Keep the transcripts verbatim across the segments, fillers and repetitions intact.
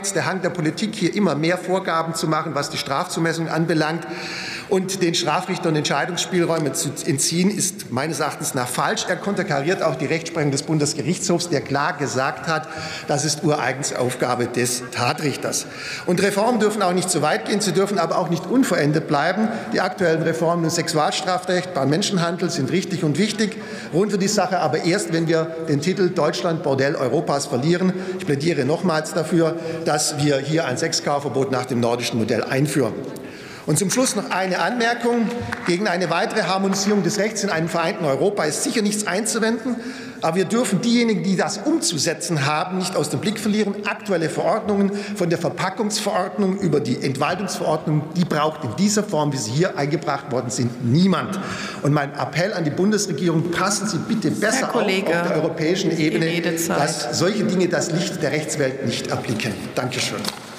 Strafrechts, der Hang der Politik, hier immer mehr Vorgaben zu machen, was die Strafzumessung anbelangt und den Strafrichtern Entscheidungsspielräume zu entziehen, ist meines Erachtens nach falsch. Er konterkariert auch die Rechtsprechung des Bundesgerichtshofs, der klar gesagt hat, das ist ureigens Aufgabe des Tatrichters. Und Reformen dürfen auch nicht zu weit gehen, sie dürfen aber auch nicht unvollendet bleiben. Die aktuellen Reformen im Sexualstrafrecht, beim Menschenhandel sind richtig und wichtig, ruhen für die Sache aber erst, wenn wir den Titel Deutschland Bordell Europas verlieren. Ich plädiere nochmals dafür, dass wir hier ein Sexkaufverbot nach dem nordischen Modell einführen. Und zum Schluss noch eine Anmerkung. Gegen eine weitere Harmonisierung des Rechts in einem vereinten Europa ist sicher nichts einzuwenden. Aber wir dürfen diejenigen, die das umzusetzen haben, nicht aus dem Blick verlieren. Aktuelle Verordnungen von der Verpackungsverordnung über die Entwaldungsverordnung, die braucht in dieser Form, wie sie hier eingebracht worden sind, niemand. Und mein Appell an die Bundesregierung, passen Sie bitte besser auf auf der europäischen Ebene, dass solche Dinge das Licht der Rechtswelt nicht erblicken. Danke schön.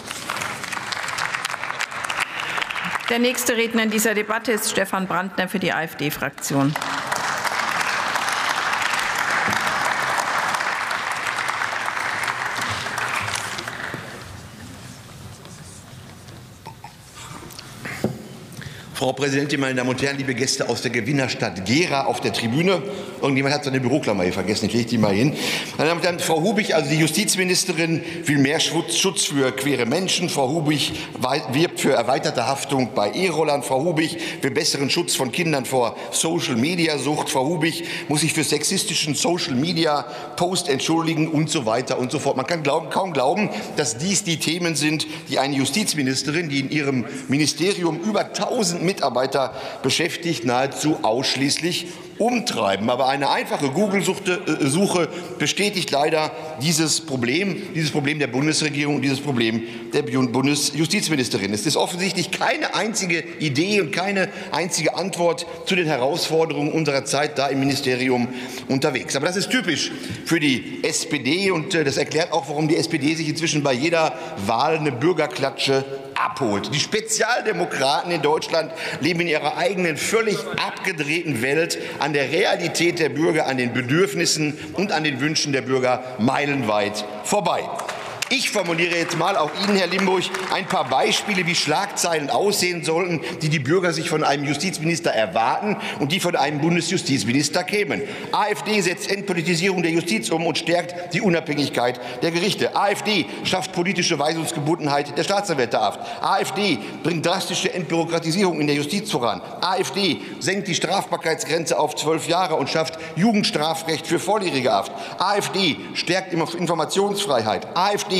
Der nächste Redner in dieser Debatte ist Stefan Brandner für die AfD-Fraktion. Frau Präsidentin, meine Damen und Herren, liebe Gäste aus der Gewinnerstadt Gera auf der Tribüne. Irgendjemand hat seine Büroklammer hier vergessen, ich lege die mal hin. Meine Damen und Herren, Frau Hubig, also die Justizministerin, will mehr Schutz für queere Menschen. Frau Hubig wirbt für erweiterte Haftung bei E-Rollern. Frau Hubig will besseren Schutz von Kindern vor Social-Media-Sucht. Frau Hubig muss sich für sexistischen Social-Media-Post entschuldigen und so weiter und so fort. Man kann glauben, kaum glauben, dass dies die Themen sind, die eine Justizministerin, die in ihrem Ministerium über tausend Mitarbeiter beschäftigt, nahezu ausschließlich umtreiben. Aber eine einfache Google-Suche bestätigt leider dieses Problem, dieses Problem der Bundesregierung und dieses Problem der Bundesjustizministerin. Es ist offensichtlich keine einzige Idee und keine einzige Antwort zu den Herausforderungen unserer Zeit da im Ministerium unterwegs. Aber das ist typisch für die S P D und das erklärt auch, warum die S P D sich inzwischen bei jeder Wahl eine Bürgerklatsche abholt. Die Spezialdemokraten in Deutschland leben in ihrer eigenen, völlig abgedrehten Welt an der Realität der Bürger, an den Bedürfnissen und an den Wünschen der Bürger meilenweit vorbei. Ich formuliere jetzt mal auch Ihnen, Herr Limburg, ein paar Beispiele, wie Schlagzeilen aussehen sollten, die die Bürger sich von einem Justizminister erwarten und die von einem Bundesjustizminister kämen. AfD setzt Entpolitisierung der Justiz um und stärkt die Unabhängigkeit der Gerichte. AfD schafft politische Weisungsgebundenheit der Staatsanwälte ab. AfD bringt drastische Entbürokratisierung in der Justiz voran. AfD senkt die Strafbarkeitsgrenze auf zwölf Jahre und schafft Jugendstrafrecht für Volljährige ab. AfD stärkt Informationsfreiheit. AfD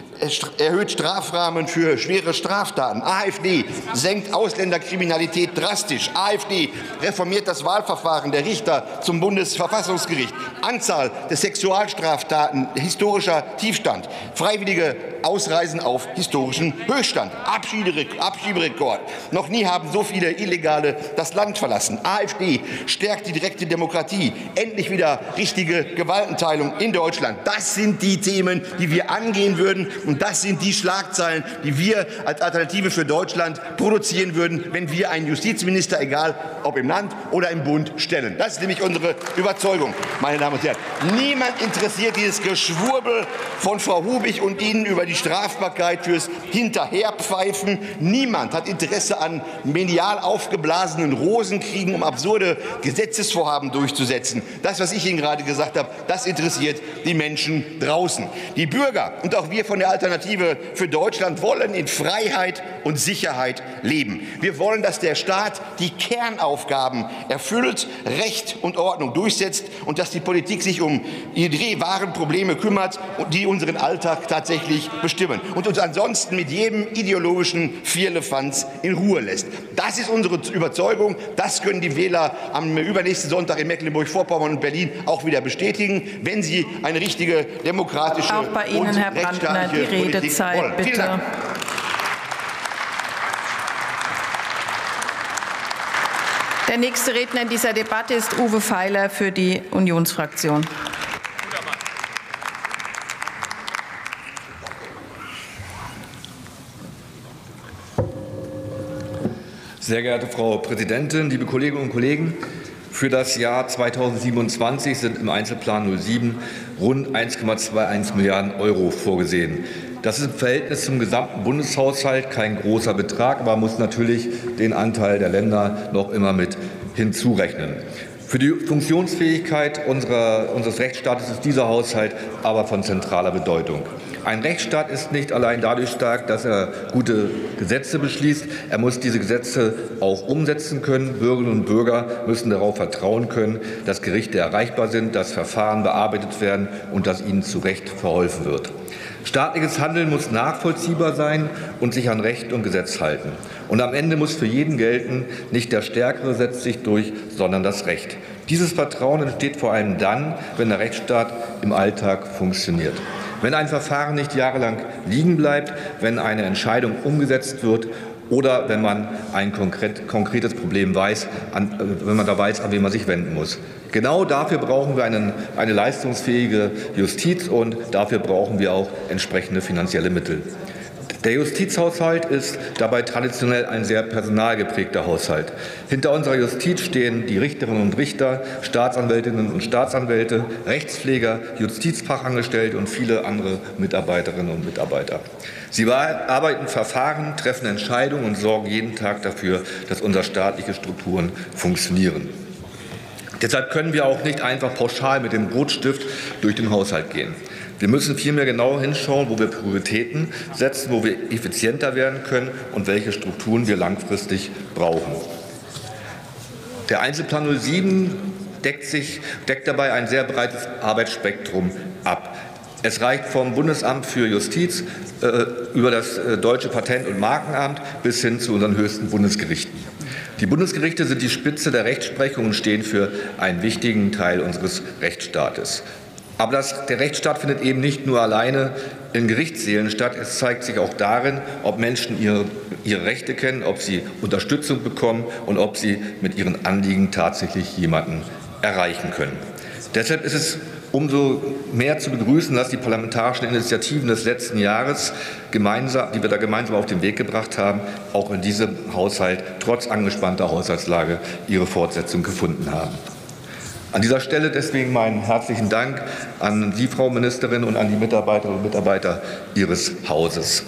erhöht Strafrahmen für schwere Straftaten. AfD senkt Ausländerkriminalität drastisch. AfD reformiert das Wahlverfahren der Richter zum Bundesverfassungsgericht. Anzahl der Sexualstraftaten historischer Tiefstand. Freiwillige Ausreisen auf historischen Höchststand. Abschieberekord. Noch nie haben so viele Illegale das Land verlassen. AfD stärkt die direkte Demokratie. Endlich wieder richtige Gewaltenteilung in Deutschland. Das sind die Themen, die wir angehen würden. Und das sind die Schlagzeilen, die wir als Alternative für Deutschland produzieren würden, wenn wir einen Justizminister, egal ob im Land oder im Bund, stellen. Das ist nämlich unsere Überzeugung, meine Damen und Herren. Niemand interessiert dieses Geschwurbel von Frau Hubig und Ihnen über die Strafbarkeit fürs Hinterherpfeifen. Niemand hat Interesse an medial aufgeblasenen Rosenkriegen, um absurde Gesetzesvorhaben durchzusetzen. Das, was ich Ihnen gerade gesagt habe, das interessiert die Menschen draußen. Die Bürger und auch wir von der Alternative für Deutschland wollen in Freiheit und Sicherheit leben. Wir wollen, dass der Staat die Kernaufgaben erfüllt, Recht und Ordnung durchsetzt und dass die Politik sich um die wahren Probleme kümmert, die unseren Alltag tatsächlich bestimmen und uns ansonsten mit jedem ideologischen Firlefanz in Ruhe lässt. Das ist unsere Überzeugung. Das können die Wähler am übernächsten Sonntag in Mecklenburg-Vorpommern und Berlin auch wieder bestätigen, wenn sie eine richtige demokratische auch bei Ihnen, und Herr Brandner, die Redezeit, bitte. Der nächste Redner in dieser Debatte ist Uwe Feiler für die Unionsfraktion. Sehr geehrte Frau Präsidentin, liebe Kolleginnen und Kollegen! Für das Jahr zweitausendsiebenundzwanzig sind im Einzelplan null sieben rund eins Komma einundzwanzig Milliarden Euro vorgesehen. Das ist im Verhältnis zum gesamten Bundeshaushalt kein großer Betrag, aber man muss natürlich den Anteil der Länder noch immer mit hinzurechnen. Für die Funktionsfähigkeit unserer, unseres Rechtsstaates ist dieser Haushalt aber von zentraler Bedeutung. Ein Rechtsstaat ist nicht allein dadurch stark, dass er gute Gesetze beschließt. Er muss diese Gesetze auch umsetzen können. Bürgerinnen und Bürger müssen darauf vertrauen können, dass Gerichte erreichbar sind, dass Verfahren bearbeitet werden und dass ihnen zu Recht verholfen wird. Staatliches Handeln muss nachvollziehbar sein und sich an Recht und Gesetz halten. Und am Ende muss für jeden gelten, nicht der Stärkere setzt sich durch, sondern das Recht. Dieses Vertrauen entsteht vor allem dann, wenn der Rechtsstaat im Alltag funktioniert. Wenn ein Verfahren nicht jahrelang liegen bleibt, wenn eine Entscheidung umgesetzt wird oder wenn man ein konkret, konkretes Problem weiß, an, wenn man da weiß, an wen man sich wenden muss. Genau dafür brauchen wir einen, eine leistungsfähige Justiz und dafür brauchen wir auch entsprechende finanzielle Mittel. Der Justizhaushalt ist dabei traditionell ein sehr personalgeprägter Haushalt. Hinter unserer Justiz stehen die Richterinnen und Richter, Staatsanwältinnen und Staatsanwälte, Rechtspfleger, Justizfachangestellte und viele andere Mitarbeiterinnen und Mitarbeiter. Sie bearbeiten Verfahren, treffen Entscheidungen und sorgen jeden Tag dafür, dass unsere staatlichen Strukturen funktionieren. Deshalb können wir auch nicht einfach pauschal mit dem Rotstift durch den Haushalt gehen. Wir müssen vielmehr genau hinschauen, wo wir Prioritäten setzen, wo wir effizienter werden können und welche Strukturen wir langfristig brauchen. Der Einzelplan null sieben deckt, sich, deckt dabei ein sehr breites Arbeitsspektrum ab. Es reicht vom Bundesamt für Justiz äh, über das äh, Deutsche Patent- und Markenamt bis hin zu unseren höchsten Bundesgerichten. Die Bundesgerichte sind die Spitze der Rechtsprechung und stehen für einen wichtigen Teil unseres Rechtsstaates. Aber das, der Rechtsstaat findet eben nicht nur alleine in Gerichtssälen statt. Es zeigt sich auch darin, ob Menschen ihre, ihre Rechte kennen, ob sie Unterstützung bekommen und ob sie mit ihren Anliegen tatsächlich jemanden erreichen können. Deshalb ist es umso mehr zu begrüßen, dass die parlamentarischen Initiativen des letzten Jahres, gemeinsam, die wir da gemeinsam auf den Weg gebracht haben, auch in diesem Haushalt trotz angespannter Haushaltslage ihre Fortsetzung gefunden haben. An dieser Stelle deswegen meinen herzlichen Dank an Sie, Frau Ministerin, und an die Mitarbeiterinnen und Mitarbeiter Ihres Hauses.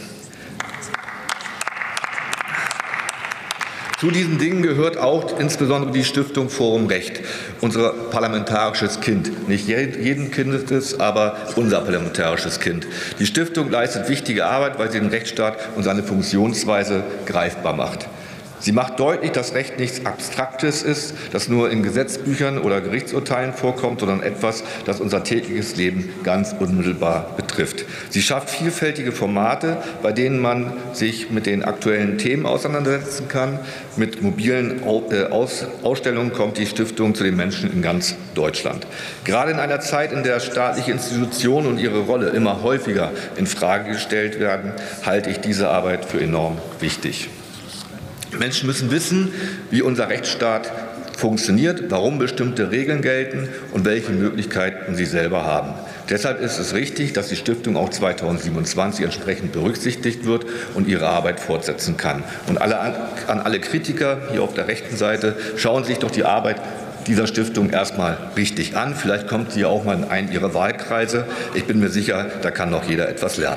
Zu diesen Dingen gehört auch insbesondere die Stiftung Forum Recht, unser parlamentarisches Kind. Nicht jeden Kindes, aber unser parlamentarisches Kind. Die Stiftung leistet wichtige Arbeit, weil sie den Rechtsstaat und seine Funktionsweise greifbar macht. Sie macht deutlich, dass Recht nichts Abstraktes ist, das nur in Gesetzbüchern oder Gerichtsurteilen vorkommt, sondern etwas, das unser tägliches Leben ganz unmittelbar betrifft. Sie schafft vielfältige Formate, bei denen man sich mit den aktuellen Themen auseinandersetzen kann. Mit mobilen Ausstellungen kommt die Stiftung zu den Menschen in ganz Deutschland. Gerade in einer Zeit, in der staatliche Institutionen und ihre Rolle immer häufiger in Frage gestellt werden, halte ich diese Arbeit für enorm wichtig. Menschen müssen wissen, wie unser Rechtsstaat funktioniert, warum bestimmte Regeln gelten und welche Möglichkeiten sie selber haben. Deshalb ist es richtig, dass die Stiftung auch zweitausendsiebenundzwanzig entsprechend berücksichtigt wird und ihre Arbeit fortsetzen kann. Und alle, an alle Kritiker hier auf der rechten Seite, schauen Sie sich doch die Arbeit dieser Stiftung erstmal richtig an. Vielleicht kommt sie auch mal in einen Ihrer Wahlkreise. Ich bin mir sicher, da kann noch jeder etwas lernen.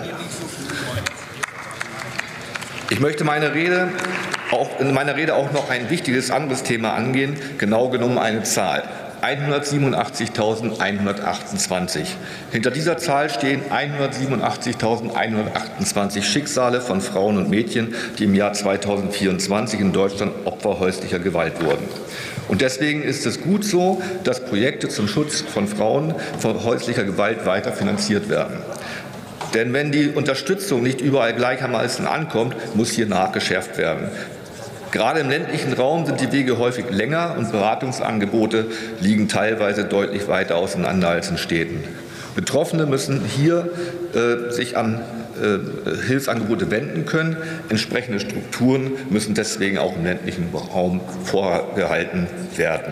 Ich möchte meine Rede auch in meiner Rede auch noch ein wichtiges anderes Thema angehen, genau genommen eine Zahl. hundertsiebenundachtzigtausendeinhundertachtundzwanzig. Hinter dieser Zahl stehen hundertsiebenundachtzigtausendeinhundertachtundzwanzig Schicksale von Frauen und Mädchen, die im Jahr zweitausendvierundzwanzig in Deutschland Opfer häuslicher Gewalt wurden. Und deswegen ist es gut so, dass Projekte zum Schutz von Frauen vor häuslicher Gewalt weiter finanziert werden. Denn wenn die Unterstützung nicht überall gleichermaßen ankommt, muss hier nachgeschärft werden. Gerade im ländlichen Raum sind die Wege häufig länger und Beratungsangebote liegen teilweise deutlich weiter auseinander als in Städten. Betroffene müssen hier äh, sich an äh, Hilfsangebote wenden können. Entsprechende Strukturen müssen deswegen auch im ländlichen Raum vorgehalten werden.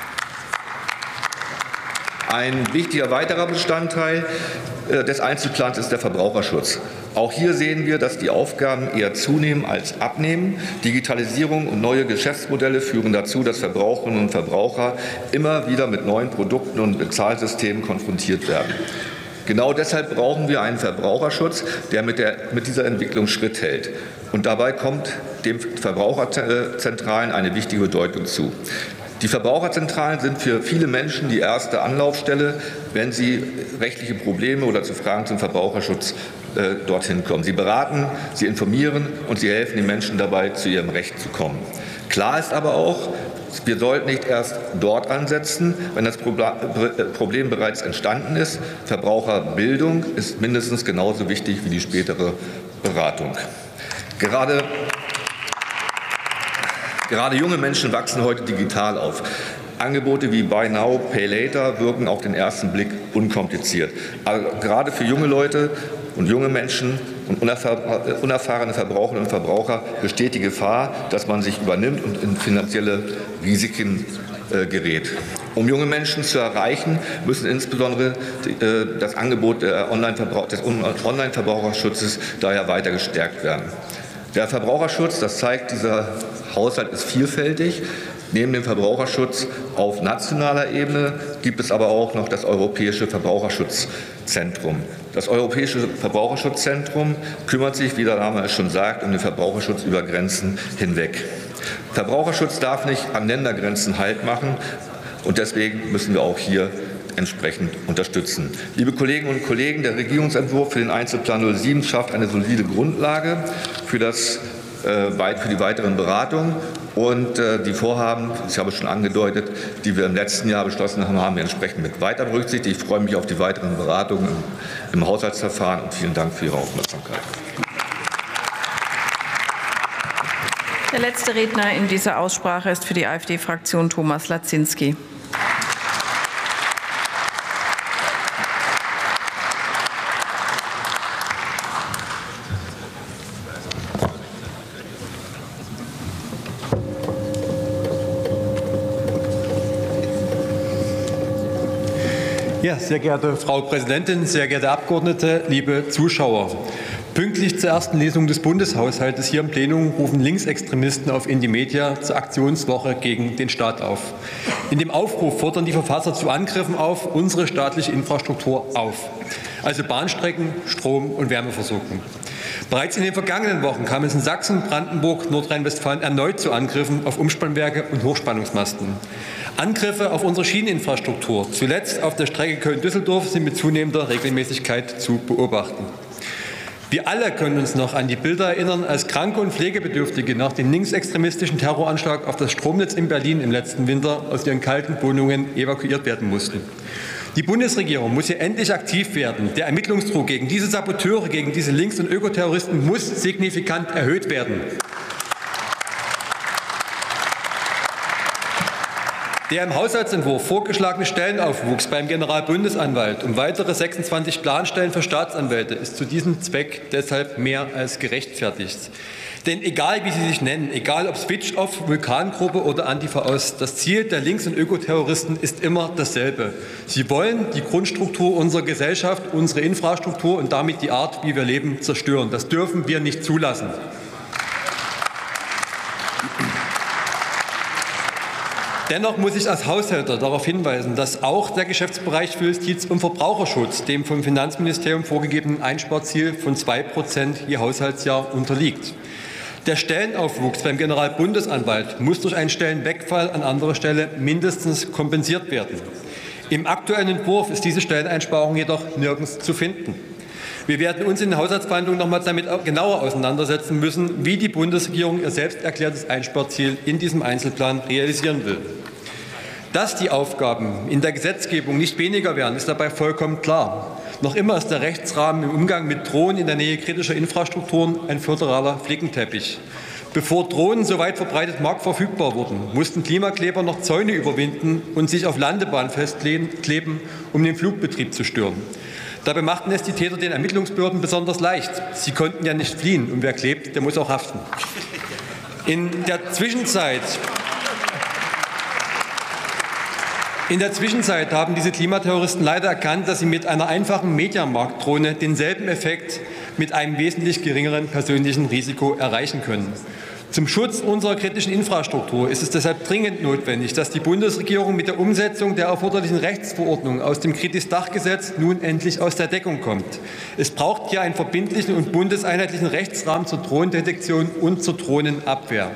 Ein wichtiger weiterer Bestandteil des Einzelplans ist der Verbraucherschutz. Auch hier sehen wir, dass die Aufgaben eher zunehmen als abnehmen. Digitalisierung und neue Geschäftsmodelle führen dazu, dass Verbraucherinnen und Verbraucher immer wieder mit neuen Produkten und Bezahlsystemen konfrontiert werden. Genau deshalb brauchen wir einen Verbraucherschutz, der mit, der, mit dieser Entwicklung Schritt hält. Und dabei kommt den Verbraucherzentralen eine wichtige Bedeutung zu. Die Verbraucherzentralen sind für viele Menschen die erste Anlaufstelle, wenn sie rechtliche Probleme oder zu Fragen zum Verbraucherschutz äh, dorthin kommen. Sie beraten, sie informieren und sie helfen den Menschen dabei, zu ihrem Recht zu kommen. Klar ist aber auch, wir sollten nicht erst dort ansetzen, wenn das Problem bereits entstanden ist. Verbraucherbildung ist mindestens genauso wichtig wie die spätere Beratung. Gerade Gerade junge Menschen wachsen heute digital auf. Angebote wie Buy Now, Pay Later wirken auf den ersten Blick unkompliziert. Aber gerade für junge Leute und junge Menschen und unerfahrene Verbraucherinnen und Verbraucher besteht die Gefahr, dass man sich übernimmt und in finanzielle Risiken äh, gerät. Um junge Menschen zu erreichen, müssen insbesondere äh, das Angebot der Online-Verbrauch- des Online-Verbraucherschutzes daher weiter gestärkt werden. Der Verbraucherschutz, das zeigt dieser Haushalt, ist vielfältig. Neben dem Verbraucherschutz auf nationaler Ebene gibt es aber auch noch das Europäische Verbraucherschutzzentrum. Das Europäische Verbraucherschutzzentrum kümmert sich, wie der Name es schon sagt, um den Verbraucherschutz über Grenzen hinweg. Verbraucherschutz darf nicht an Ländergrenzen Halt machen, und deswegen müssen wir auch hier entsprechend unterstützen. Liebe Kolleginnen und Kollegen, der Regierungsentwurf für den Einzelplan null sieben schafft eine solide Grundlage für, das, äh, für die weiteren Beratungen. Und äh, die Vorhaben, ich habe es schon angedeutet, die wir im letzten Jahr beschlossen haben, haben wir entsprechend mit weiter berücksichtigt. Ich freue mich auf die weiteren Beratungen im, im Haushaltsverfahren und vielen Dank für Ihre Aufmerksamkeit. Der letzte Redner in dieser Aussprache ist für die AfD-Fraktion Thomas Lazinski. Ja, sehr geehrte Frau Präsidentin, sehr geehrte Abgeordnete, liebe Zuschauer! Pünktlich zur ersten Lesung des Bundeshaushaltes hier im Plenum rufen Linksextremisten auf Indymedia zur Aktionswoche gegen den Staat auf. In dem Aufruf fordern die Verfasser zu Angriffen auf unsere staatliche Infrastruktur auf, also Bahnstrecken, Strom- und Wärmeversorgung. Bereits in den vergangenen Wochen kam es in Sachsen, Brandenburg, Nordrhein-Westfalen erneut zu Angriffen auf Umspannwerke und Hochspannungsmasten. Angriffe auf unsere Schieneninfrastruktur, zuletzt auf der Strecke Köln-Düsseldorf, sind mit zunehmender Regelmäßigkeit zu beobachten. Wir alle können uns noch an die Bilder erinnern, als Kranke und Pflegebedürftige nach dem linksextremistischen Terroranschlag auf das Stromnetz in Berlin im letzten Winter aus ihren kalten Wohnungen evakuiert werden mussten. Die Bundesregierung muss hier endlich aktiv werden. Der Ermittlungsdruck gegen diese Saboteure, gegen diese Links- und Ökoterroristen muss signifikant erhöht werden. Der im Haushaltsentwurf vorgeschlagene Stellenaufwuchs beim Generalbundesanwalt um weitere sechsundzwanzig Planstellen für Staatsanwälte ist zu diesem Zweck deshalb mehr als gerechtfertigt. Denn egal wie sie sich nennen, egal ob Switch-Off, Vulkangruppe oder Antifa Ost, das Ziel der Links- und Ökoterroristen ist immer dasselbe. Sie wollen die Grundstruktur unserer Gesellschaft, unsere Infrastruktur und damit die Art, wie wir leben, zerstören. Das dürfen wir nicht zulassen. Dennoch muss ich als Haushälter darauf hinweisen, dass auch der Geschäftsbereich für Justiz und Verbraucherschutz dem vom Finanzministerium vorgegebenen Einsparziel von zwei Prozent je Haushaltsjahr unterliegt. Der Stellenaufwuchs beim Generalbundesanwalt muss durch einen Stellenwegfall an anderer Stelle mindestens kompensiert werden. Im aktuellen Entwurf ist diese Stelleneinsparung jedoch nirgends zu finden. Wir werden uns in den Haushaltsverhandlungen noch einmal damit genauer auseinandersetzen müssen, wie die Bundesregierung ihr selbst erklärtes Einsparziel in diesem Einzelplan realisieren will. Dass die Aufgaben in der Gesetzgebung nicht weniger werden, ist dabei vollkommen klar. Noch immer ist der Rechtsrahmen im Umgang mit Drohnen in der Nähe kritischer Infrastrukturen ein föderaler Flickenteppich. Bevor Drohnen so weit verbreitet marktverfügbar wurden, mussten Klimakleber noch Zäune überwinden und sich auf Landebahnen festkleben, um den Flugbetrieb zu stören. Dabei machten es die Täter den Ermittlungsbehörden besonders leicht. Sie konnten ja nicht fliehen, und wer klebt, der muss auch haften. In der Zwischenzeit In der Zwischenzeit haben diese Klimaterroristen leider erkannt, dass sie mit einer einfachen Mediamarkt-Drohne denselben Effekt mit einem wesentlich geringeren persönlichen Risiko erreichen können. Zum Schutz unserer kritischen Infrastruktur ist es deshalb dringend notwendig, dass die Bundesregierung mit der Umsetzung der erforderlichen Rechtsverordnung aus dem Kritis-Dach-Gesetz nun endlich aus der Deckung kommt. Es braucht hier einen verbindlichen und bundeseinheitlichen Rechtsrahmen zur Drohnendetektion und zur Drohnenabwehr.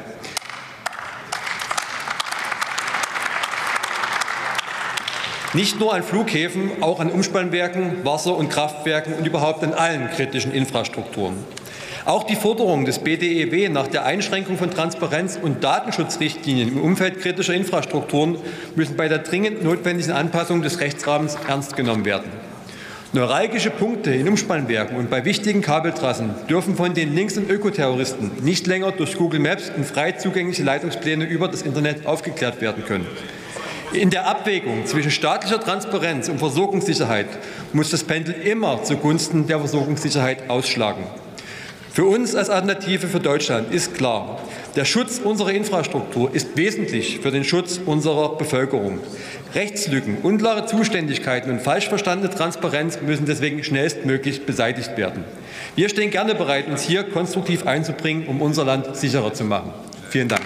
Nicht nur an Flughäfen, auch an Umspannwerken, Wasser- und Kraftwerken und überhaupt an allen kritischen Infrastrukturen. Auch die Forderungen des B D E W nach der Einschränkung von Transparenz- und Datenschutzrichtlinien im Umfeld kritischer Infrastrukturen müssen bei der dringend notwendigen Anpassung des Rechtsrahmens ernst genommen werden. Neuralgische Punkte in Umspannwerken und bei wichtigen Kabeltrassen dürfen von den Links- und Ökoterroristen nicht länger durch Google Maps und frei zugängliche Leitungspläne über das Internet aufgeklärt werden können. In der Abwägung zwischen staatlicher Transparenz und Versorgungssicherheit muss das Pendel immer zugunsten der Versorgungssicherheit ausschlagen. Für uns als Alternative für Deutschland ist klar, der Schutz unserer Infrastruktur ist wesentlich für den Schutz unserer Bevölkerung. Rechtslücken, unklare Zuständigkeiten und falsch verstandene Transparenz müssen deswegen schnellstmöglich beseitigt werden. Wir stehen gerne bereit, uns hier konstruktiv einzubringen, um unser Land sicherer zu machen. Vielen Dank.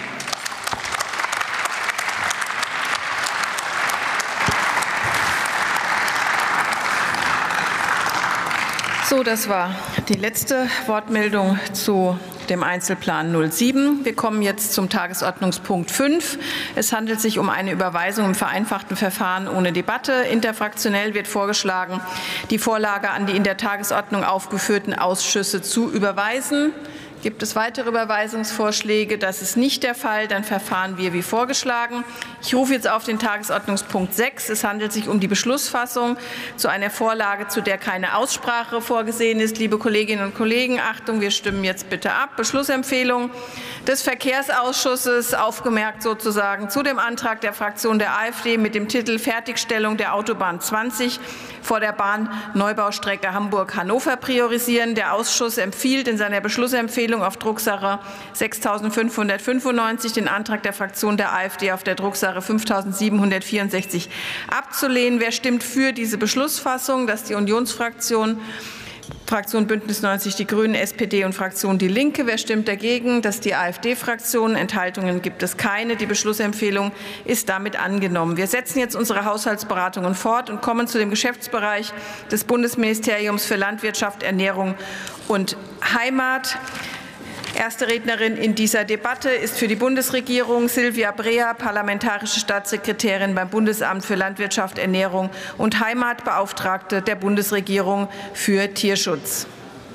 So, das war die letzte Wortmeldung zu dem Einzelplan null sieben. Wir kommen jetzt zum Tagesordnungspunkt fünf. Es handelt sich um eine Überweisung im vereinfachten Verfahren ohne Debatte. Interfraktionell wird vorgeschlagen, die Vorlage an die in der Tagesordnung aufgeführten Ausschüsse zu überweisen. Gibt es weitere Überweisungsvorschläge? Das ist nicht der Fall. Dann verfahren wir wie vorgeschlagen. Ich rufe jetzt auf den Tagesordnungspunkt sechs. Es handelt sich um die Beschlussfassung zu einer Vorlage, zu der keine Aussprache vorgesehen ist. Liebe Kolleginnen und Kollegen, Achtung, wir stimmen jetzt bitte ab. Beschlussempfehlung des Verkehrsausschusses, aufgemerkt sozusagen zu dem Antrag der Fraktion der AfD mit dem Titel Fertigstellung der Autobahn zwanzig vor der Bahnneubau-Strecke Hamburg-Hannover priorisieren. Der Ausschuss empfiehlt in seiner Beschlussempfehlung auf Drucksache sechstausendfünfhundertfünfundneunzig den Antrag der Fraktion der AfD auf der Drucksache fünftausendsiebenhundertvierundsechzig abzulehnen. Wer stimmt für diese Beschlussfassung? Das ist die Unionsfraktion, Fraktion Bündnis neunzig Die Grünen, S P D und Fraktion Die Linke. Wer stimmt dagegen? Das ist die AfD-Fraktion. Enthaltungen gibt es keine. Die Beschlussempfehlung ist damit angenommen. Wir setzen jetzt unsere Haushaltsberatungen fort und kommen zu dem Geschäftsbereich des Bundesministeriums für Landwirtschaft, Ernährung und Heimat. Erste Rednerin in dieser Debatte ist für die Bundesregierung Silvia Brea, parlamentarische Staatssekretärin beim Bundesamt für Landwirtschaft, Ernährung und Heimat, Beauftragte der Bundesregierung für Tierschutz.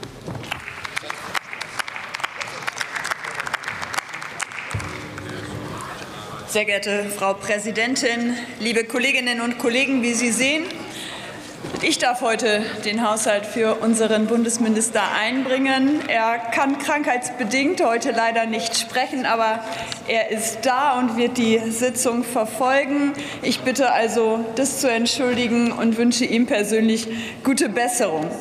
Sehr geehrte Frau Präsidentin, liebe Kolleginnen und Kollegen, wie Sie sehen, ich darf heute den Haushalt für unseren Bundesminister einbringen. Er kann krankheitsbedingt heute leider nicht sprechen, aber er ist da und wird die Sitzung verfolgen. Ich bitte also, das zu entschuldigen und wünsche ihm persönlich gute Besserung.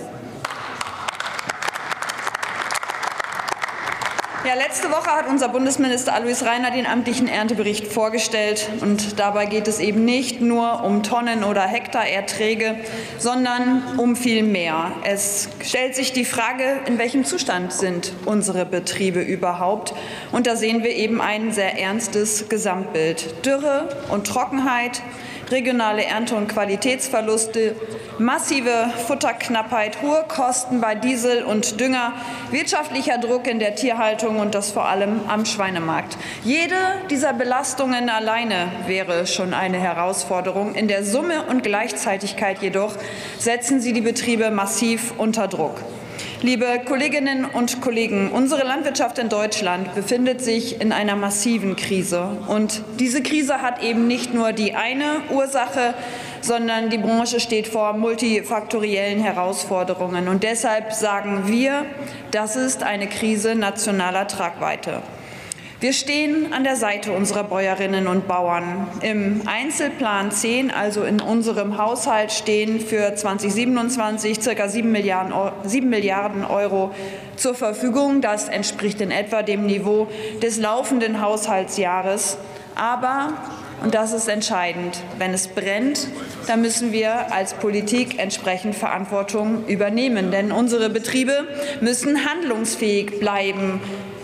Ja, letzte Woche hat unser Bundesminister Alois Rainer den amtlichen Erntebericht vorgestellt. Und dabei geht es eben nicht nur um Tonnen- oder Hektarerträge, sondern um viel mehr. Es stellt sich die Frage, in welchem Zustand sind unsere Betriebe überhaupt? Und da sehen wir eben ein sehr ernstes Gesamtbild. Dürre und Trockenheit, regionale Ernte- und Qualitätsverluste, massive Futterknappheit, hohe Kosten bei Diesel und Dünger, wirtschaftlicher Druck in der Tierhaltung und das vor allem am Schweinemarkt. Jede dieser Belastungen alleine wäre schon eine Herausforderung. In der Summe und Gleichzeitigkeit jedoch setzen sie die Betriebe massiv unter Druck. Liebe Kolleginnen und Kollegen, unsere Landwirtschaft in Deutschland befindet sich in einer massiven Krise. Und diese Krise hat eben nicht nur die eine Ursache, sondern die Branche steht vor multifaktoriellen Herausforderungen. Und deshalb sagen wir, das ist eine Krise nationaler Tragweite. Wir stehen an der Seite unserer Bäuerinnen und Bauern. Im Einzelplan zehn, also in unserem Haushalt, stehen für zweitausendsiebenundzwanzig ca. sieben Milliarden Euro zur Verfügung. Das entspricht in etwa dem Niveau des laufenden Haushaltsjahres. Aber, und das ist entscheidend, wenn es brennt, dann müssen wir als Politik entsprechend Verantwortung übernehmen. Denn unsere Betriebe müssen handlungsfähig bleiben.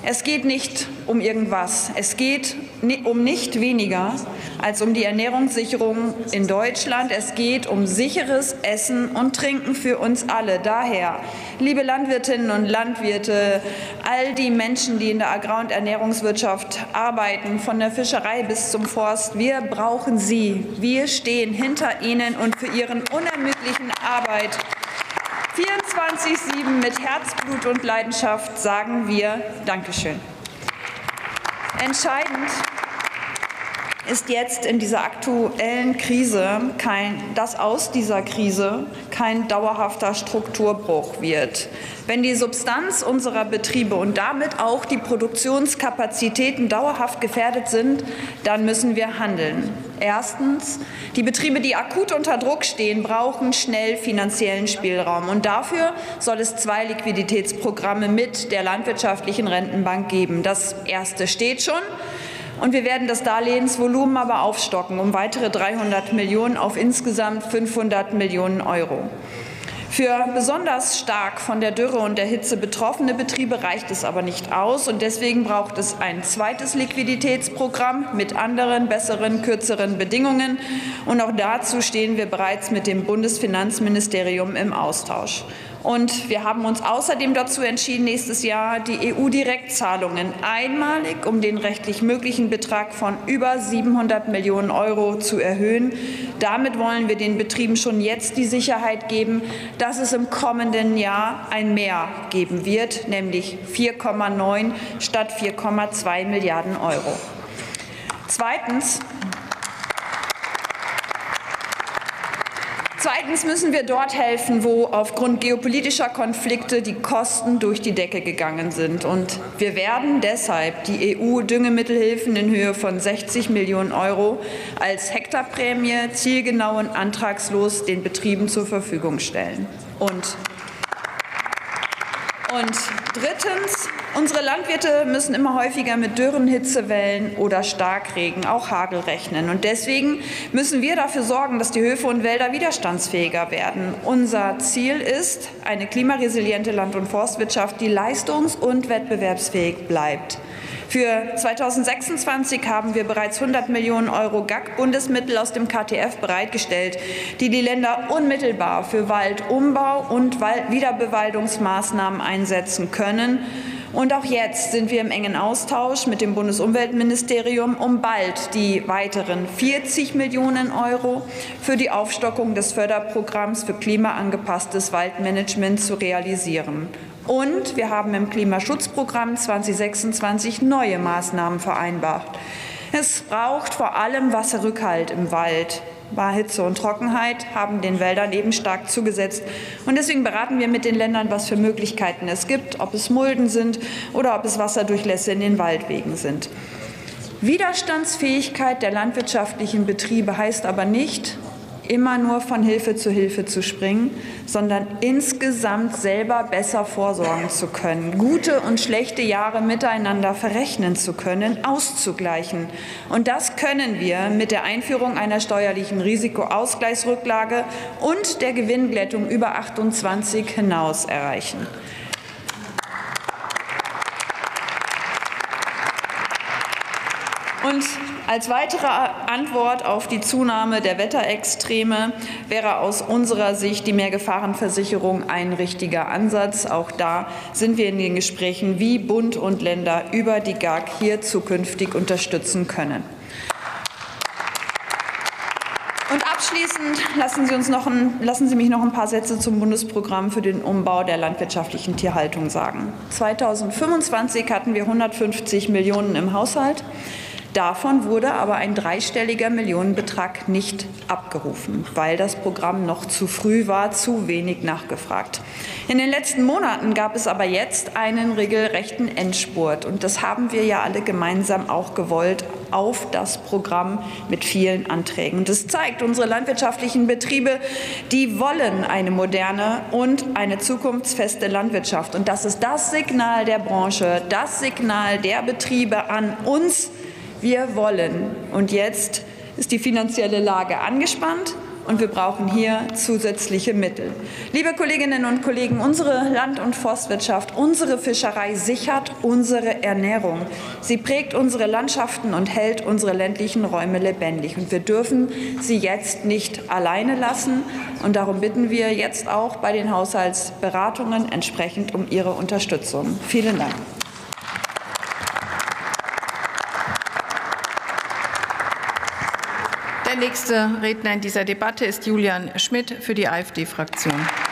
Es geht nicht um irgendwas. Es geht um nicht weniger als um die Ernährungssicherung in Deutschland. Es geht um sicheres Essen und Trinken für uns alle. Daher, liebe Landwirtinnen und Landwirte, all die Menschen, die in der Agrar- und Ernährungswirtschaft arbeiten, von der Fischerei bis zum Forst, wir brauchen Sie. Wir stehen hinter Ihnen und für Ihren unermüdlichen Arbeit. vierundzwanzig sieben mit Herzblut und Leidenschaft sagen wir Dankeschön. Entscheidend ist jetzt in dieser aktuellen Krise, kein, dass aus dieser Krise kein dauerhafter Strukturbruch wird. Wenn die Substanz unserer Betriebe und damit auch die Produktionskapazitäten dauerhaft gefährdet sind, dann müssen wir handeln. Erstens, die Betriebe, die akut unter Druck stehen, brauchen schnell finanziellen Spielraum. Und dafür soll es zwei Liquiditätsprogramme mit der Landwirtschaftlichen Rentenbank geben. Das erste steht schon. Und wir werden das Darlehensvolumen aber aufstocken um weitere dreihundert Millionen auf insgesamt fünfhundert Millionen Euro. Für besonders stark von der Dürre und der Hitze betroffene Betriebe reicht es aber nicht aus. Und deswegen braucht es ein zweites Liquiditätsprogramm mit anderen, besseren, kürzeren Bedingungen. Und auch dazu stehen wir bereits mit dem Bundesfinanzministerium im Austausch. Und wir haben uns außerdem dazu entschieden, nächstes Jahr die E U-Direktzahlungen einmalig um den rechtlich möglichen Betrag von über siebenhundert Millionen Euro zu erhöhen. Damit wollen wir den Betrieben schon jetzt die Sicherheit geben, dass es im kommenden Jahr ein Mehr geben wird, nämlich vier Komma neun statt vier Komma zwei Milliarden Euro. Zweitens. Zweitens müssen wir dort helfen, wo aufgrund geopolitischer Konflikte die Kosten durch die Decke gegangen sind. Und wir werden deshalb die E U-Düngemittelhilfen in Höhe von sechzig Millionen Euro als Hektarprämie zielgenau und antragslos den Betrieben zur Verfügung stellen. Und Und drittens, unsere Landwirte müssen immer häufiger mit Dürren, Hitzewellen oder Starkregen, auch Hagel rechnen. Und deswegen müssen wir dafür sorgen, dass die Höfe und Wälder widerstandsfähiger werden. Unser Ziel ist eine klimaresiliente Land- und Forstwirtschaft, die leistungs- und wettbewerbsfähig bleibt. Für zweitausendsechsundzwanzig haben wir bereits hundert Millionen Euro G A C-Bundesmittel aus dem K T F bereitgestellt, die die Länder unmittelbar für Waldumbau und Wiederbewaldungsmaßnahmen einsetzen können. Und auch jetzt sind wir im engen Austausch mit dem Bundesumweltministerium, um bald die weiteren vierzig Millionen Euro für die Aufstockung des Förderprogramms für klimaangepasstes Waldmanagement zu realisieren. Und wir haben im Klimaschutzprogramm zweitausendsechsundzwanzig neue Maßnahmen vereinbart. Es braucht vor allem Wasserrückhalt im Wald. Bei Hitze und Trockenheit haben den Wäldern eben stark zugesetzt. Und deswegen beraten wir mit den Ländern, was für Möglichkeiten es gibt, ob es Mulden sind oder ob es Wasserdurchlässe in den Waldwegen sind. Widerstandsfähigkeit der landwirtschaftlichen Betriebe heißt aber nicht, immer nur von Hilfe zu Hilfe zu springen, sondern insgesamt selber besser vorsorgen zu können, gute und schlechte Jahre miteinander verrechnen zu können, auszugleichen. Und das können wir mit der Einführung einer steuerlichen Risikoausgleichsrücklage und der Gewinnglättung über achtundzwanzig hinaus erreichen. Und als weitere Antwort auf die Zunahme der Wetterextreme wäre aus unserer Sicht die Mehrgefahrenversicherung ein richtiger Ansatz. Auch da sind wir in den Gesprächen, wie Bund und Länder über die G A C hier zukünftig unterstützen können. Und abschließend lassen Sie, uns noch ein, lassen Sie mich noch ein paar Sätze zum Bundesprogramm für den Umbau der landwirtschaftlichen Tierhaltung sagen. zweitausendfünfundzwanzig hatten wir hundertfünfzig Millionen im Haushalt. Davon wurde aber ein dreistelliger Millionenbetrag nicht abgerufen, weil das Programm noch zu früh war, zu wenig nachgefragt. In den letzten Monaten gab es aber jetzt einen regelrechten Endspurt. Und das haben wir ja alle gemeinsam auch gewollt auf das Programm mit vielen Anträgen. Das zeigt, unsere landwirtschaftlichen Betriebe, die wollen eine moderne und eine zukunftsfeste Landwirtschaft. Und das ist das Signal der Branche, das Signal der Betriebe an uns. Wir wollen. Und jetzt ist die finanzielle Lage angespannt. und wir brauchen hier zusätzliche Mittel. Liebe Kolleginnen und Kollegen, unsere Land- und Forstwirtschaft, unsere Fischerei sichert unsere Ernährung. Sie prägt unsere Landschaften und hält unsere ländlichen Räume lebendig. Und wir dürfen sie jetzt nicht alleine lassen. Und darum bitten wir jetzt auch bei den Haushaltsberatungen entsprechend um Ihre Unterstützung. Vielen Dank. Der nächste Redner in dieser Debatte ist Julian Schmidt für die AfD-Fraktion.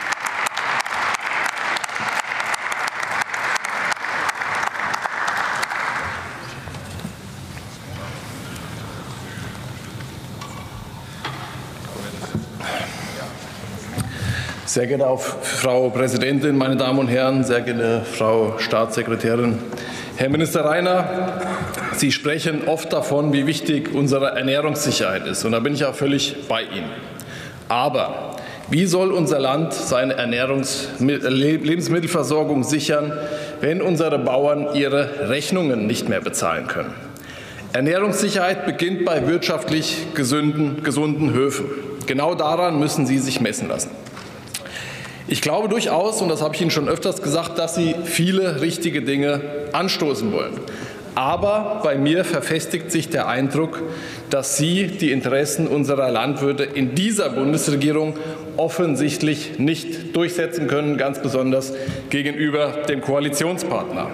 Sehr geehrte Frau Präsidentin, meine Damen und Herren, sehr geehrte Frau Staatssekretärin, Herr Minister Reiner, Sie sprechen oft davon, wie wichtig unsere Ernährungssicherheit ist. Und da bin ich auch völlig bei Ihnen. Aber wie soll unser Land seine Ernährungs- Lebensmittelversorgung sichern, wenn unsere Bauern ihre Rechnungen nicht mehr bezahlen können? Ernährungssicherheit beginnt bei wirtschaftlich gesunden, gesunden Höfen. Genau daran müssen Sie sich messen lassen. Ich glaube durchaus, und das habe ich Ihnen schon öfters gesagt, dass Sie viele richtige Dinge anstoßen wollen. Aber bei mir verfestigt sich der Eindruck, dass Sie die Interessen unserer Landwirte in dieser Bundesregierung offensichtlich nicht durchsetzen können, ganz besonders gegenüber dem Koalitionspartner.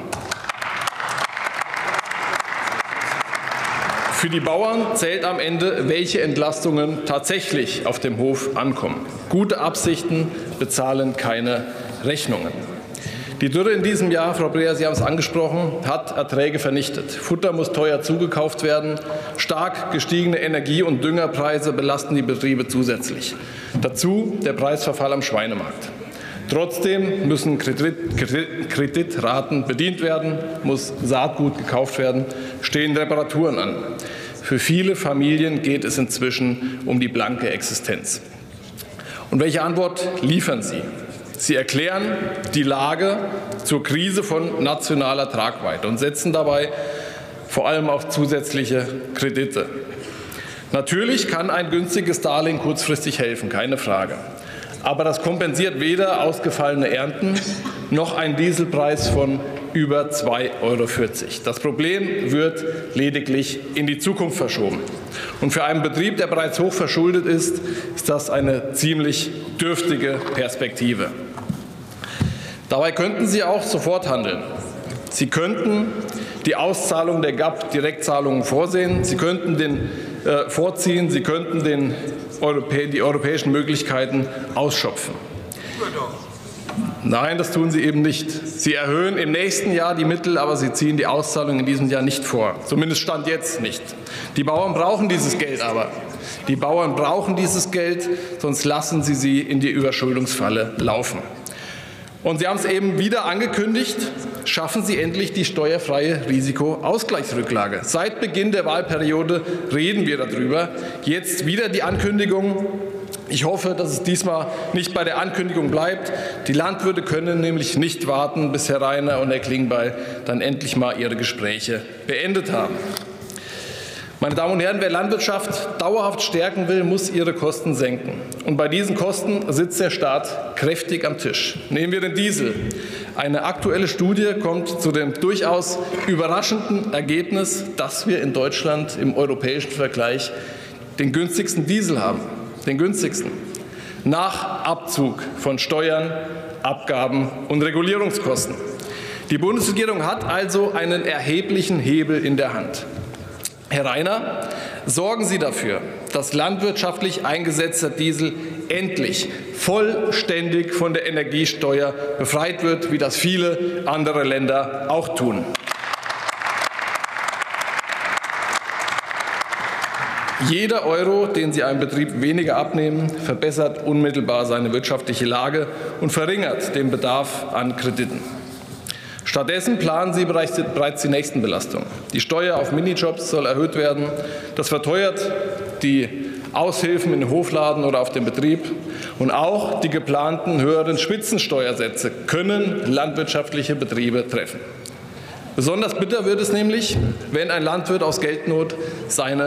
Für die Bauern zählt am Ende, welche Entlastungen tatsächlich auf dem Hof ankommen. Gute Absichten bezahlen keine Rechnungen. Die Dürre in diesem Jahr, Frau Breer, Sie haben es angesprochen, hat Erträge vernichtet. Futter muss teuer zugekauft werden. Stark gestiegene Energie- und Düngerpreise belasten die Betriebe zusätzlich. Dazu der Preisverfall am Schweinemarkt. Trotzdem müssen Kredit, Kredit, Kreditraten bedient werden, muss Saatgut gekauft werden, stehen Reparaturen an. Für viele Familien geht es inzwischen um die blanke Existenz. Und welche Antwort liefern Sie? Sie erklären die Lage zur Krise von nationaler Tragweite und setzen dabei vor allem auf zusätzliche Kredite. Natürlich kann ein günstiges Darlehen kurzfristig helfen, keine Frage. Aber das kompensiert weder ausgefallene Ernten noch einen Dieselpreis von über zwei Euro vierzig. Das Problem wird lediglich in die Zukunft verschoben. Und für einen Betrieb, der bereits hoch verschuldet ist, ist das eine ziemlich dürftige Perspektive. Dabei könnten Sie auch sofort handeln. Sie könnten die Auszahlung der G A P-Direktzahlungen vorsehen. Sie könnten den äh, vorziehen. Sie könnten den Europä die europäischen Möglichkeiten ausschöpfen. Nein, das tun Sie eben nicht. Sie erhöhen im nächsten Jahr die Mittel, aber Sie ziehen die Auszahlung in diesem Jahr nicht vor. Zumindest Stand jetzt nicht. Die Bauern brauchen dieses Geld aber. Die Bauern brauchen dieses Geld, sonst lassen Sie sie in die Überschuldungsfalle laufen. Und Sie haben es eben wieder angekündigt, schaffen Sie endlich die steuerfreie Risikoausgleichsrücklage. Seit Beginn der Wahlperiode reden wir darüber. Jetzt wieder die Ankündigung. Ich hoffe, dass es diesmal nicht bei der Ankündigung bleibt. Die Landwirte können nämlich nicht warten, bis Herr Reiner und Herr Klingbeil dann endlich mal ihre Gespräche beendet haben. Meine Damen und Herren, wer Landwirtschaft dauerhaft stärken will, muss ihre Kosten senken. Und bei diesen Kosten sitzt der Staat kräftig am Tisch. Nehmen wir den Diesel. Eine aktuelle Studie kommt zu dem durchaus überraschenden Ergebnis, dass wir in Deutschland im europäischen Vergleich den günstigsten Diesel haben. Den günstigsten. Nach Abzug von Steuern, Abgaben und Regulierungskosten. Die Bundesregierung hat also einen erheblichen Hebel in der Hand. Herr Reiner, sorgen Sie dafür, dass landwirtschaftlich eingesetzter Diesel endlich vollständig von der Energiesteuer befreit wird, wie das viele andere Länder auch tun. Jeder Euro, den Sie einem Betrieb weniger abnehmen, verbessert unmittelbar seine wirtschaftliche Lage und verringert den Bedarf an Krediten. Stattdessen planen Sie bereits die nächsten Belastungen. Die Steuer auf Minijobs soll erhöht werden. Das verteuert die Aushilfen in den Hofladen oder auf dem Betrieb. Und auch die geplanten höheren Spitzensteuersätze können landwirtschaftliche Betriebe treffen. Besonders bitter wird es nämlich, wenn ein Landwirt aus Geldnot seine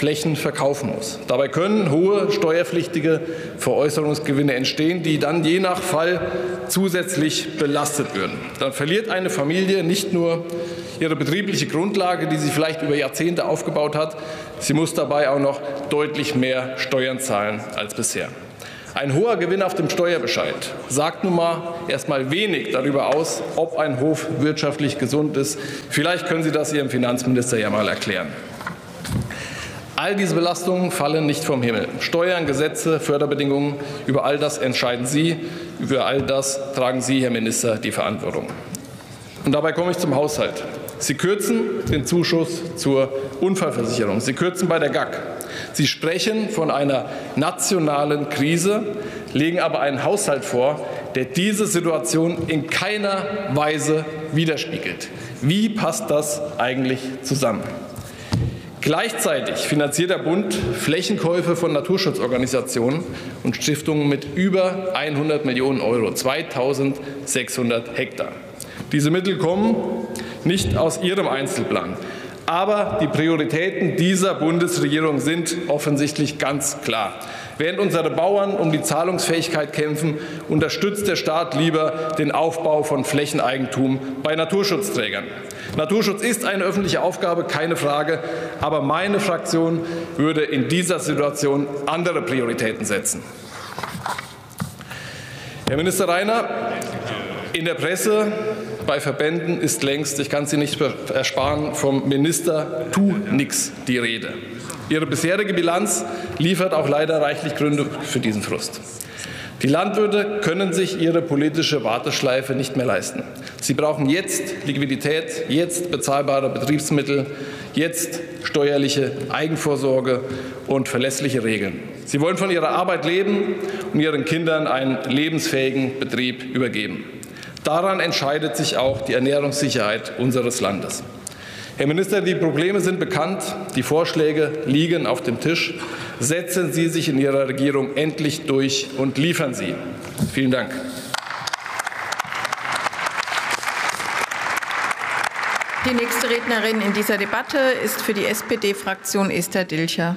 Flächen verkaufen muss. Dabei können hohe steuerpflichtige Veräußerungsgewinne entstehen, die dann je nach Fall zusätzlich belastet würden. Dann verliert eine Familie nicht nur ihre betriebliche Grundlage, die sie vielleicht über Jahrzehnte aufgebaut hat, sie muss dabei auch noch deutlich mehr Steuern zahlen als bisher. Ein hoher Gewinn auf dem Steuerbescheid sagt nun mal erst mal wenig darüber aus, ob ein Hof wirtschaftlich gesund ist. Vielleicht können Sie das Ihrem Finanzminister ja mal erklären. All diese Belastungen fallen nicht vom Himmel. Steuern, Gesetze, Förderbedingungen, über all das entscheiden Sie. Über all das tragen Sie, Herr Minister, die Verantwortung. Und dabei komme ich zum Haushalt. Sie kürzen den Zuschuss zur Unfallversicherung. Sie kürzen bei der G A K. Sie sprechen von einer nationalen Krise, legen aber einen Haushalt vor, der diese Situation in keiner Weise widerspiegelt. Wie passt das eigentlich zusammen? Gleichzeitig finanziert der Bund Flächenkäufe von Naturschutzorganisationen und Stiftungen mit über hundert Millionen Euro, zweitausendsechshundert Hektar. Diese Mittel kommen nicht aus Ihrem Einzelplan. Aber die Prioritäten dieser Bundesregierung sind offensichtlich ganz klar. Während unsere Bauern um die Zahlungsfähigkeit kämpfen, unterstützt der Staat lieber den Aufbau von Flächeneigentum bei Naturschutzträgern. Naturschutz ist eine öffentliche Aufgabe, keine Frage. Aber meine Fraktion würde in dieser Situation andere Prioritäten setzen. Herr Minister Reiner, in der Presse, bei Verbänden ist längst, ich kann Sie nicht ersparen, vom Minister tu nix die Rede. Ihre bisherige Bilanz liefert auch leider reichlich Gründe für diesen Frust. Die Landwirte können sich ihre politische Warteschleife nicht mehr leisten. Sie brauchen jetzt Liquidität, jetzt bezahlbare Betriebsmittel, jetzt steuerliche Eigenvorsorge und verlässliche Regeln. Sie wollen von ihrer Arbeit leben und ihren Kindern einen lebensfähigen Betrieb übergeben. Daran entscheidet sich auch die Ernährungssicherheit unseres Landes. Herr Minister, die Probleme sind bekannt, die Vorschläge liegen auf dem Tisch. Setzen Sie sich in Ihrer Regierung endlich durch und liefern Sie. Vielen Dank. Die nächste Rednerin in dieser Debatte ist für die S P D-Fraktion Esther Dilcher.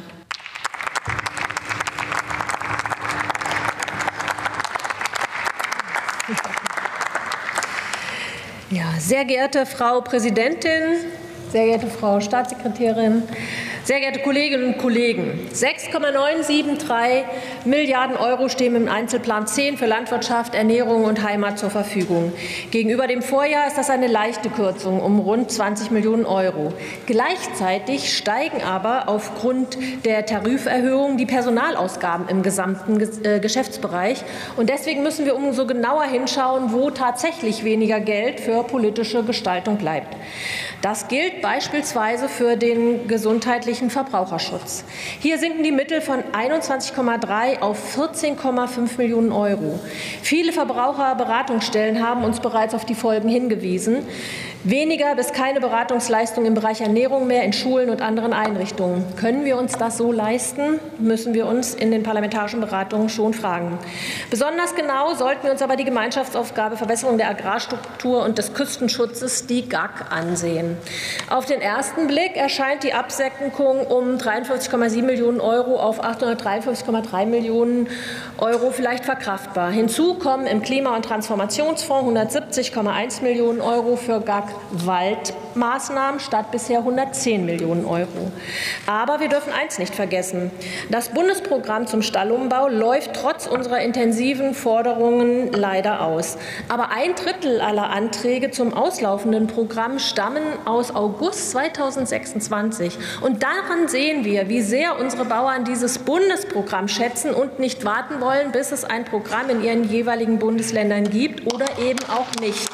Ja, sehr geehrte Frau Präsidentin, sehr geehrte Frau Staatssekretärin, sehr geehrte Kolleginnen und Kollegen, sechs Komma neun sieben drei Milliarden Euro stehen im Einzelplan zehn für Landwirtschaft, Ernährung und Heimat zur Verfügung. Gegenüber dem Vorjahr ist das eine leichte Kürzung um rund zwanzig Millionen Euro. Gleichzeitig steigen aber aufgrund der Tariferhöhung die Personalausgaben im gesamten Geschäftsbereich. Und deswegen müssen wir umso genauer hinschauen, wo tatsächlich weniger Geld für politische Gestaltung bleibt. Das gilt beispielsweise für den gesundheitlichen Verbraucherschutz. Hier sinken die Mittel von einundzwanzig Komma drei auf vierzehn Komma fünf Millionen Euro. Viele Verbraucherberatungsstellen haben uns bereits auf die Folgen hingewiesen. Weniger bis keine Beratungsleistung im Bereich Ernährung mehr in Schulen und anderen Einrichtungen. Können wir uns das so leisten, müssen wir uns in den parlamentarischen Beratungen schon fragen. Besonders genau sollten wir uns aber die Gemeinschaftsaufgabe Verbesserung der Agrarstruktur und des Küstenschutzes, die G A K, ansehen. Auf den ersten Blick erscheint die Absenkung um dreiundfünfzig Komma sieben Millionen Euro auf achthundertdreiundfünfzig Komma drei Millionen Euro vielleicht verkraftbar. Hinzu kommen im Klima- und Transformationsfonds hundertsiebzig Komma eins Millionen Euro für G A K Waldmaßnahmen statt bisher hundertzehn Millionen Euro. Aber wir dürfen eins nicht vergessen. Das Bundesprogramm zum Stallumbau läuft trotz unserer intensiven Forderungen leider aus. Aber ein Drittel aller Anträge zum auslaufenden Programm stammen aus August zweitausendsechsundzwanzig. Und daran sehen wir, wie sehr unsere Bauern dieses Bundesprogramm schätzen und nicht warten wollen, bis es ein Programm in ihren jeweiligen Bundesländern gibt oder eben auch nicht.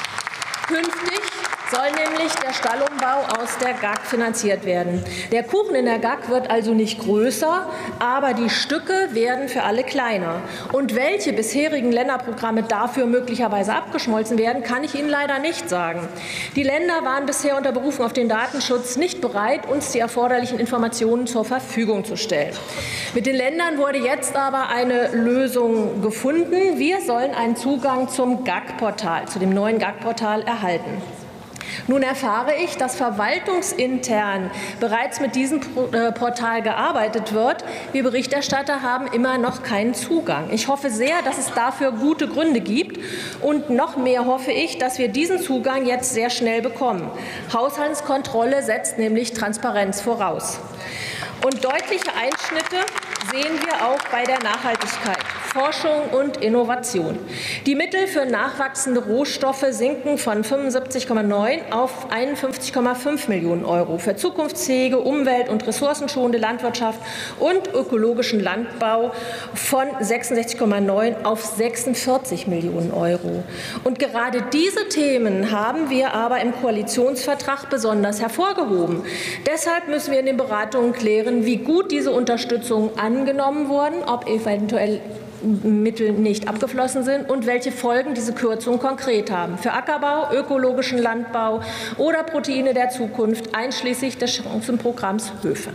Künftig soll nämlich der Stallumbau aus der G A K finanziert werden. Der Kuchen in der G A K wird also nicht größer, aber die Stücke werden für alle kleiner. Und welche bisherigen Länderprogramme dafür möglicherweise abgeschmolzen werden, kann ich Ihnen leider nicht sagen. Die Länder waren bisher unter Berufung auf den Datenschutz nicht bereit, uns die erforderlichen Informationen zur Verfügung zu stellen. Mit den Ländern wurde jetzt aber eine Lösung gefunden. Wir sollen einen Zugang zum G A K-Portal, zu dem neuen G A K-Portal erhalten. Nun erfahre ich, dass verwaltungsintern bereits mit diesem Portal gearbeitet wird. Wir Berichterstatter haben immer noch keinen Zugang. Ich hoffe sehr, dass es dafür gute Gründe gibt. Und noch mehr hoffe ich, dass wir diesen Zugang jetzt sehr schnell bekommen. Haushaltskontrolle setzt nämlich Transparenz voraus. Und deutliche Einschnitte sehen wir auch bei der Nachhaltigkeit, Forschung und Innovation. Die Mittel für nachwachsende Rohstoffe sinken von fünfundsiebzig Komma neun auf einundfünfzig Komma fünf Millionen Euro. Für zukunftsfähige, umwelt- und ressourcenschonende Landwirtschaft und ökologischen Landbau von sechsundsechzig Komma neun auf sechsundvierzig Millionen Euro. Und gerade diese Themen haben wir aber im Koalitionsvertrag besonders hervorgehoben. Deshalb müssen wir in den Beratungen klären, wie gut diese Unterstützung angenommen wurden, ob eventuell Mittel nicht abgeflossen sind und welche Folgen diese Kürzungen konkret haben für Ackerbau, ökologischen Landbau oder Proteine der Zukunft, einschließlich des Chancenprogramms Höfe.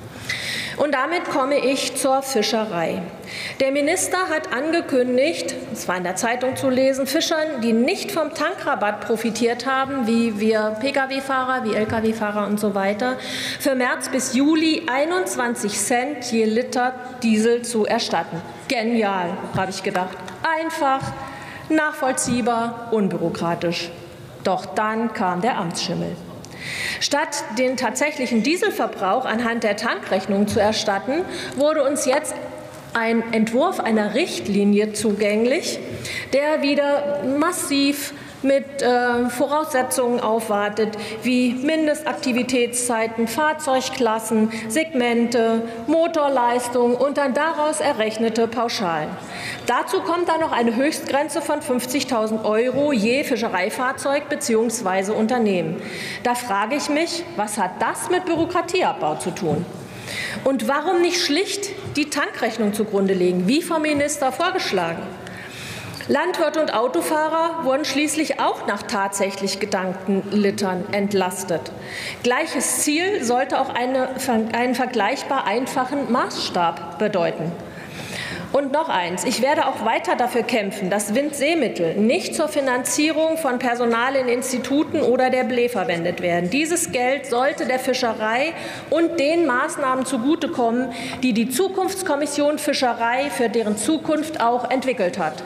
Und damit komme ich zur Fischerei. Der Minister hat angekündigt, es war in der Zeitung zu lesen, Fischern, die nicht vom Tankrabatt profitiert haben, wie wir Pkw-Fahrer, wie Lkw-Fahrer und so weiter, für März bis Juli einundzwanzig Cent je Liter Diesel zu erstatten. Genial, habe ich gedacht. Einfach, nachvollziehbar, unbürokratisch. Doch dann kam der Amtsschimmel. Statt den tatsächlichen Dieselverbrauch anhand der Tankrechnung zu erstatten, wurde uns jetzt ein Entwurf einer Richtlinie zugänglich, der wieder massiv mit äh, Voraussetzungen aufwartet, wie Mindestaktivitätszeiten, Fahrzeugklassen, Segmente, Motorleistung und dann daraus errechnete Pauschalen. Dazu kommt dann noch eine Höchstgrenze von fünfzigtausend Euro je Fischereifahrzeug bzw. Unternehmen. Da frage ich mich, was hat das mit Bürokratieabbau zu tun? Und warum nicht schlicht die Tankrechnung zugrunde legen, wie vom Minister vorgeschlagen? Landwirte und Autofahrer wurden schließlich auch nach tatsächlich gedankten Litern entlastet. Gleiches Ziel sollte auch eine, einen vergleichbar einfachen Maßstab bedeuten. Und noch eins, ich werde auch weiter dafür kämpfen, dass Windseemittel nicht zur Finanzierung von Personal in Instituten oder der B L E verwendet werden. Dieses Geld sollte der Fischerei und den Maßnahmen zugutekommen, die die Zukunftskommission Fischerei für deren Zukunft auch entwickelt hat.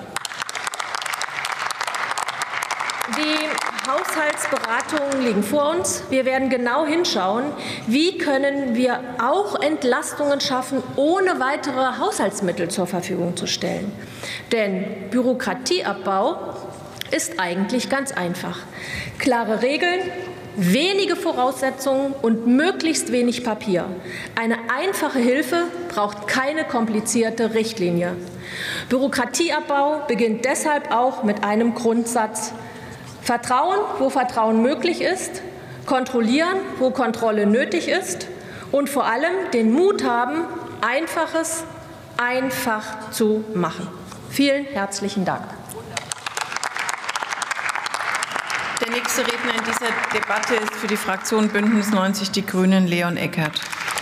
Die Haushaltsberatungen liegen vor uns. Wir werden genau hinschauen, wie können wir auch Entlastungen schaffen, ohne weitere Haushaltsmittel zur Verfügung zu stellen. Denn Bürokratieabbau ist eigentlich ganz einfach. Klare Regeln, wenige Voraussetzungen und möglichst wenig Papier. Eine einfache Hilfe braucht keine komplizierte Richtlinie. Bürokratieabbau beginnt deshalb auch mit einem Grundsatz: Vertrauen, wo Vertrauen möglich ist, kontrollieren, wo Kontrolle nötig ist und vor allem den Mut haben, Einfaches einfach zu machen. Vielen herzlichen Dank. Der nächste Redner in dieser Debatte ist für die Fraktion Bündnis neunzig Die Grünen Leon Eckert.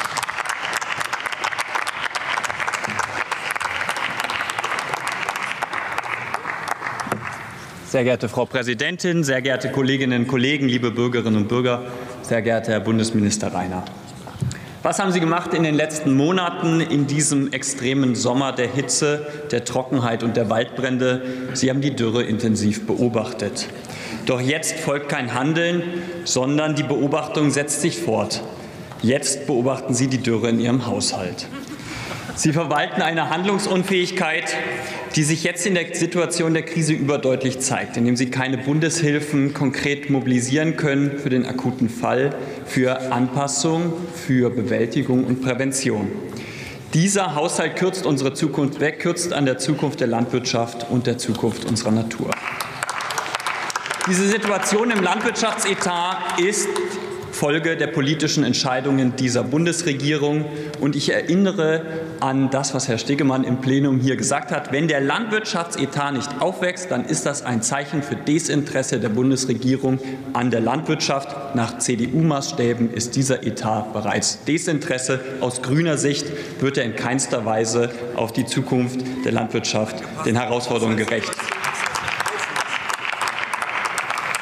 Sehr geehrte Frau Präsidentin, sehr geehrte Kolleginnen und Kollegen, liebe Bürgerinnen und Bürger, sehr geehrter Herr Bundesminister Reiner. Was haben Sie gemacht in den letzten Monaten in diesem extremen Sommer der Hitze, der Trockenheit und der Waldbrände? Sie haben die Dürre intensiv beobachtet. Doch jetzt folgt kein Handeln, sondern die Beobachtung setzt sich fort. Jetzt beobachten Sie die Dürre in Ihrem Haushalt. Sie verwalten eine Handlungsunfähigkeit, die sich jetzt in der Situation der Krise überdeutlich zeigt, indem Sie keine Bundeshilfen konkret mobilisieren können für den akuten Fall, für Anpassung, für Bewältigung und Prävention. Dieser Haushalt kürzt unsere Zukunft weg, kürzt an der Zukunft der Landwirtschaft und der Zukunft unserer Natur. Diese Situation im Landwirtschaftsetat ist Folge der politischen Entscheidungen dieser Bundesregierung. Und ich erinnere an das, was Herr Stegemann im Plenum hier gesagt hat. Wenn der Landwirtschaftsetat nicht aufwächst, dann ist das ein Zeichen für Desinteresse der Bundesregierung an der Landwirtschaft. Nach C D U-Maßstäben ist dieser Etat bereits Desinteresse. Aus grüner Sicht wird er in keinster Weise auf die Zukunft der Landwirtschaft den Herausforderungen gerecht.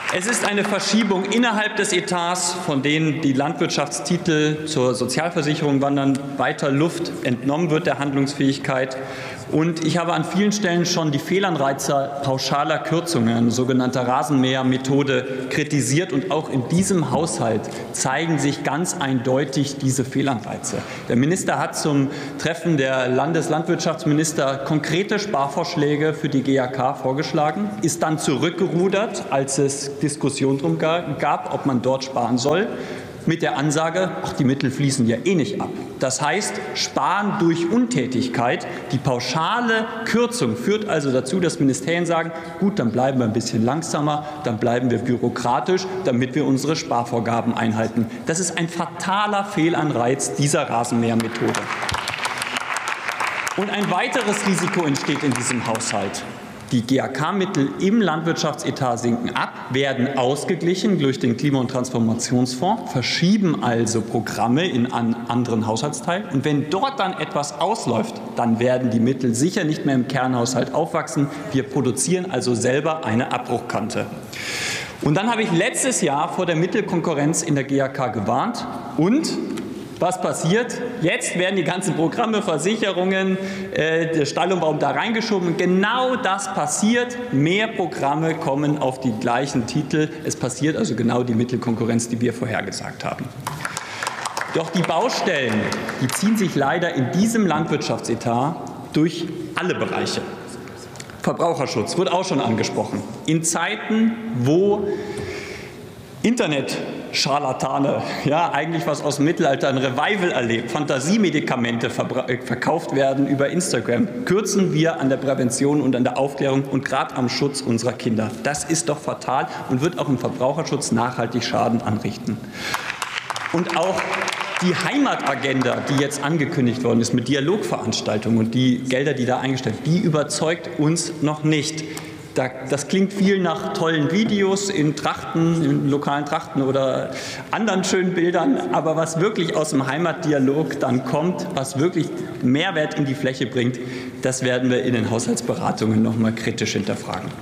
Es ist eine Verschiebung innerhalb des Etats, von denen die Landwirtschaftstitel zur Sozialversicherung wandern, weiter Luft entnommen wird der Handlungsfähigkeit. Und ich habe an vielen Stellen schon die Fehlanreize pauschaler Kürzungen, sogenannter Rasenmähermethode, kritisiert. Und auch in diesem Haushalt zeigen sich ganz eindeutig diese Fehlanreize. Der Minister hat zum Treffen der Landeslandwirtschaftsminister konkrete Sparvorschläge für die G A K vorgeschlagen, ist dann zurückgerudert, als es Diskussion darum gab, ob man dort sparen soll, mit der Ansage, ach, die Mittel fließen ja eh nicht ab. Das heißt, Sparen durch Untätigkeit. Die pauschale Kürzung führt also dazu, dass Ministerien sagen, gut, dann bleiben wir ein bisschen langsamer, dann bleiben wir bürokratisch, damit wir unsere Sparvorgaben einhalten. Das ist ein fataler Fehlanreiz dieser Rasenmähermethode. Und ein weiteres Risiko entsteht in diesem Haushalt. Die G A K-Mittel im Landwirtschaftsetat sinken ab, werden ausgeglichen durch den Klima- und Transformationsfonds, verschieben also Programme in einen anderen Haushaltsteil. Und wenn dort dann etwas ausläuft, dann werden die Mittel sicher nicht mehr im Kernhaushalt aufwachsen. Wir produzieren also selber eine Abbruchkante. Und dann habe ich letztes Jahr vor der Mittelkonkurrenz in der G A K gewarnt. Und was passiert? Jetzt werden die ganzen Programme, Versicherungen, äh, der Stallumbau da reingeschoben. Genau das passiert. Mehr Programme kommen auf die gleichen Titel. Es passiert also genau die Mittelkonkurrenz, die wir vorhergesagt haben. Doch die Baustellen, die ziehen sich leider in diesem Landwirtschaftsetat durch alle Bereiche. Verbraucherschutz wird auch schon angesprochen. In Zeiten, wo Internet Scharlatane, ja, eigentlich was aus dem Mittelalter, ein Revival erlebt, Fantasiemedikamente verkauft werden über Instagram, kürzen wir an der Prävention und an der Aufklärung und gerade am Schutz unserer Kinder. Das ist doch fatal und wird auch im Verbraucherschutz nachhaltig Schaden anrichten. Und auch die Heimatagenda, die jetzt angekündigt worden ist mit Dialogveranstaltungen und die Gelder, die da eingestellt werden, die überzeugt uns noch nicht. Das klingt viel nach tollen Videos in Trachten, in lokalen Trachten oder anderen schönen Bildern. Aber was wirklich aus dem Heimatdialog dann kommt, was wirklich Mehrwert in die Fläche bringt, das werden wir in den Haushaltsberatungen noch mal kritisch hinterfragen.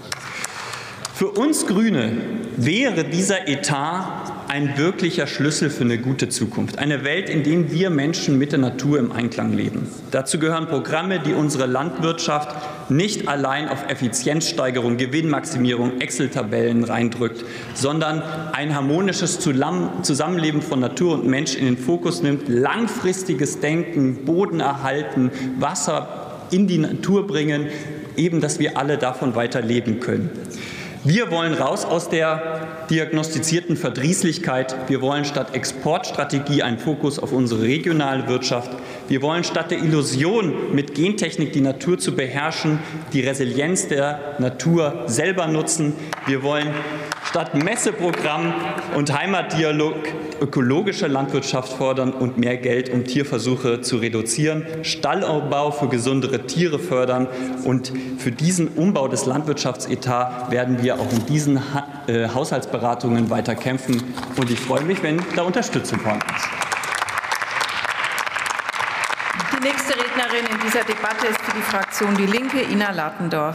Für uns Grüne wäre dieser Etat ein wirklicher Schlüssel für eine gute Zukunft. Eine Welt, in der wir Menschen mit der Natur im Einklang leben. Dazu gehören Programme, die unsere Landwirtschaft nicht allein auf Effizienzsteigerung, Gewinnmaximierung, Excel-Tabellen reindrückt, sondern ein harmonisches Zusammenleben von Natur und Mensch in den Fokus nimmt, langfristiges Denken, Boden erhalten, Wasser in die Natur bringen, eben, dass wir alle davon weiter leben können. Wir wollen raus aus der diagnostizierten Verdrießlichkeit. Wir wollen statt Exportstrategie einen Fokus auf unsere regionale Wirtschaft. Wir wollen statt der Illusion, mit Gentechnik die Natur zu beherrschen, die Resilienz der Natur selber nutzen. Wir wollen statt Messeprogramm und Heimatdialog ökologische Landwirtschaft fordern und mehr Geld, um Tierversuche zu reduzieren, Stallumbau für gesundere Tiere fördern. Und für diesen Umbau des Landwirtschaftsetats werden wir auch in diesen ha äh, Haushaltsberatungen weiter kämpfen. Und ich freue mich, wenn da Unterstützung vorhanden ist. Die nächste Rednerin in dieser Debatte ist für die Fraktion Die Linke, Ina Latendorf.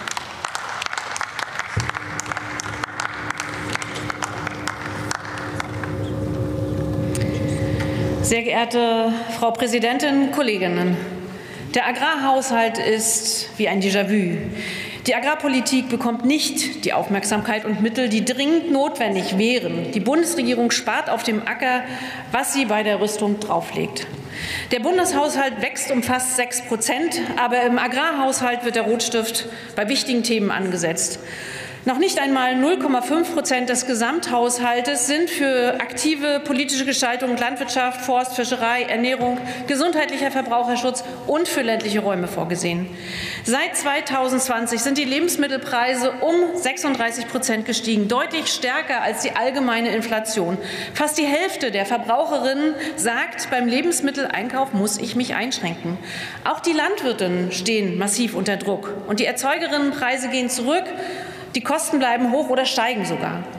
Sehr geehrte Frau Präsidentin, Kolleginnen! Der Agrarhaushalt ist wie ein Déjà-vu. Die Agrarpolitik bekommt nicht die Aufmerksamkeit und Mittel, die dringend notwendig wären. Die Bundesregierung spart auf dem Acker, was sie bei der Rüstung drauflegt. Der Bundeshaushalt wächst um fast sechs Prozent, aber im Agrarhaushalt wird der Rotstift bei wichtigen Themen angesetzt. Noch nicht einmal null Komma fünf Prozent des Gesamthaushaltes sind für aktive politische Gestaltung Landwirtschaft, Forst, Fischerei, Ernährung, gesundheitlicher Verbraucherschutz und für ländliche Räume vorgesehen. Seit zweitausendzwanzig sind die Lebensmittelpreise um sechsunddreißig Prozent gestiegen, deutlich stärker als die allgemeine Inflation. Fast die Hälfte der Verbraucherinnen sagt, beim Lebensmitteleinkauf muss ich mich einschränken. Auch die Landwirtinnen stehen massiv unter Druck und die Erzeugerinnenpreise gehen zurück. Die Kosten bleiben hoch oder steigen sogar.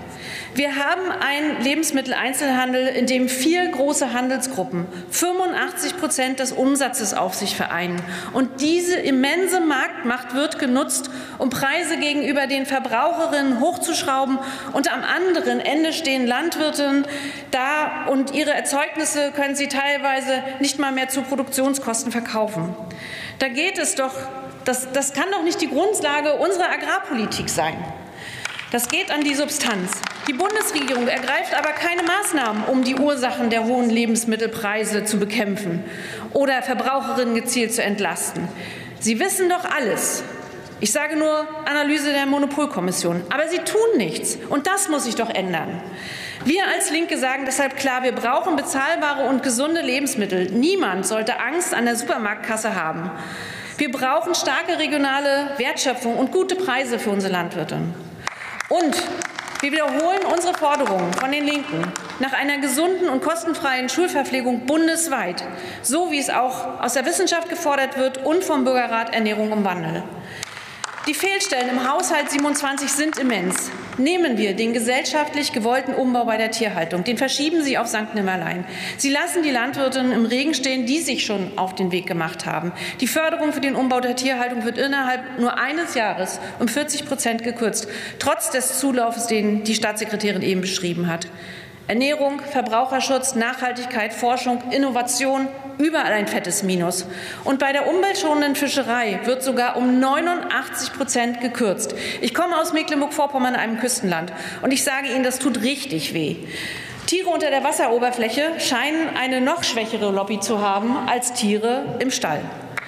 Wir haben einen Lebensmitteleinzelhandel, in dem vier große Handelsgruppen fünfundachtzig Prozent des Umsatzes auf sich vereinen. Und diese immense Marktmacht wird genutzt, um Preise gegenüber den Verbraucherinnen hochzuschrauben. Und am anderen Ende stehen Landwirtinnen da und ihre Erzeugnisse können sie teilweise nicht mal mehr zu Produktionskosten verkaufen. Da geht es doch, das, das kann doch nicht die Grundlage unserer Agrarpolitik sein. Das geht an die Substanz. Die Bundesregierung ergreift aber keine Maßnahmen, um die Ursachen der hohen Lebensmittelpreise zu bekämpfen oder Verbraucherinnen gezielt zu entlasten. Sie wissen doch alles. Ich sage nur Analyse der Monopolkommission. Aber sie tun nichts. Und das muss sich doch ändern. Wir als Linke sagen deshalb klar, wir brauchen bezahlbare und gesunde Lebensmittel. Niemand sollte Angst an der Supermarktkasse haben. Wir brauchen starke regionale Wertschöpfung und gute Preise für unsere Landwirte. Und wir wiederholen unsere Forderungen von den Linken nach einer gesunden und kostenfreien Schulverpflegung bundesweit, so wie es auch aus der Wissenschaft gefordert wird und vom Bürgerrat Ernährung im Wandel. Die Fehlstellen im Haushalt siebenundzwanzig sind immens. Nehmen wir den gesellschaftlich gewollten Umbau bei der Tierhaltung. Den verschieben Sie auf Sankt Nimmerlein. Sie lassen die Landwirtinnen im Regen stehen, die sich schon auf den Weg gemacht haben. Die Förderung für den Umbau der Tierhaltung wird innerhalb nur eines Jahres um vierzig Prozent gekürzt, trotz des Zulaufs, den die Staatssekretärin eben beschrieben hat. Ernährung, Verbraucherschutz, Nachhaltigkeit, Forschung, Innovation, überall ein fettes Minus. Und bei der umweltschonenden Fischerei wird sogar um neunundachtzig Prozent gekürzt. Ich komme aus Mecklenburg-Vorpommern, einem Küstenland, und ich sage Ihnen, das tut richtig weh. Tiere unter der Wasseroberfläche scheinen eine noch schwächere Lobby zu haben als Tiere im Stall.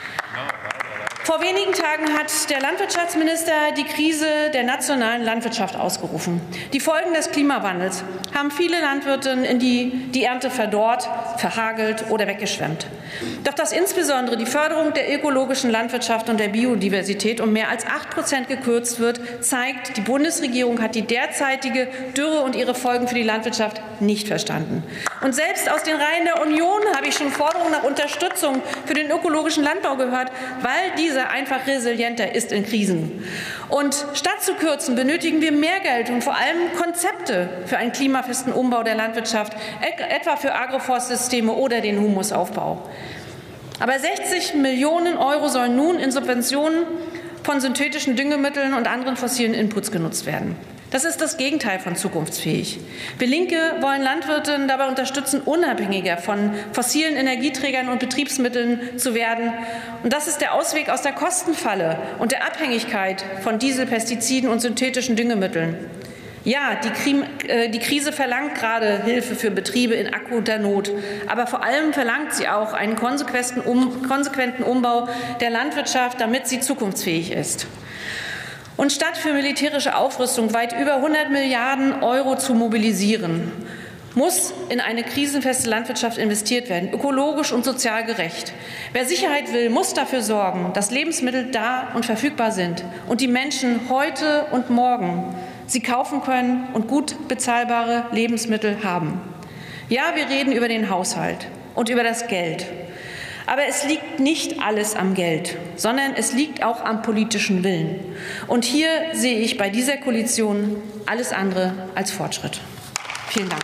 Vor wenigen Tagen hat der Landwirtschaftsminister die Krise der nationalen Landwirtschaft ausgerufen. Die Folgen des Klimawandels haben viele Landwirtinnen in die, die Ernte verdorrt, verhagelt oder weggeschwemmt. Doch dass insbesondere die Förderung der ökologischen Landwirtschaft und der Biodiversität um mehr als acht Prozent gekürzt wird, zeigt, die Bundesregierung hat die derzeitige Dürre und ihre Folgen für die Landwirtschaft nicht verstanden. Und selbst aus den Reihen der Union habe ich schon Forderungen nach Unterstützung für den ökologischen Landbau gehört, weil dieser einfach resilienter ist in Krisen. Und statt zu kürzen, benötigen wir mehr Geld und vor allem Konzepte für einen klimafesten Umbau der Landwirtschaft, etwa für Agroforstsysteme oder den Humusaufbau. Aber sechzig Millionen Euro sollen nun in Subventionen von synthetischen Düngemitteln und anderen fossilen Inputs genutzt werden. Das ist das Gegenteil von zukunftsfähig. Wir Linke wollen Landwirte dabei unterstützen, unabhängiger von fossilen Energieträgern und Betriebsmitteln zu werden. Und das ist der Ausweg aus der Kostenfalle und der Abhängigkeit von Diesel, Pestiziden und synthetischen Düngemitteln. Ja, die, die Krise verlangt gerade Hilfe für Betriebe in akuter Not. Aber vor allem verlangt sie auch einen konsequenten, um, konsequenten Umbau der Landwirtschaft, damit sie zukunftsfähig ist. Und statt für militärische Aufrüstung weit über hundert Milliarden Euro zu mobilisieren, muss in eine krisenfeste Landwirtschaft investiert werden, ökologisch und sozial gerecht. Wer Sicherheit will, muss dafür sorgen, dass Lebensmittel da und verfügbar sind und die Menschen heute und morgen sie kaufen können und gut bezahlbare Lebensmittel haben. Ja, wir reden über den Haushalt und über das Geld. Aber es liegt nicht alles am Geld, sondern es liegt auch am politischen Willen. Und hier sehe ich bei dieser Koalition alles andere als Fortschritt. Vielen Dank.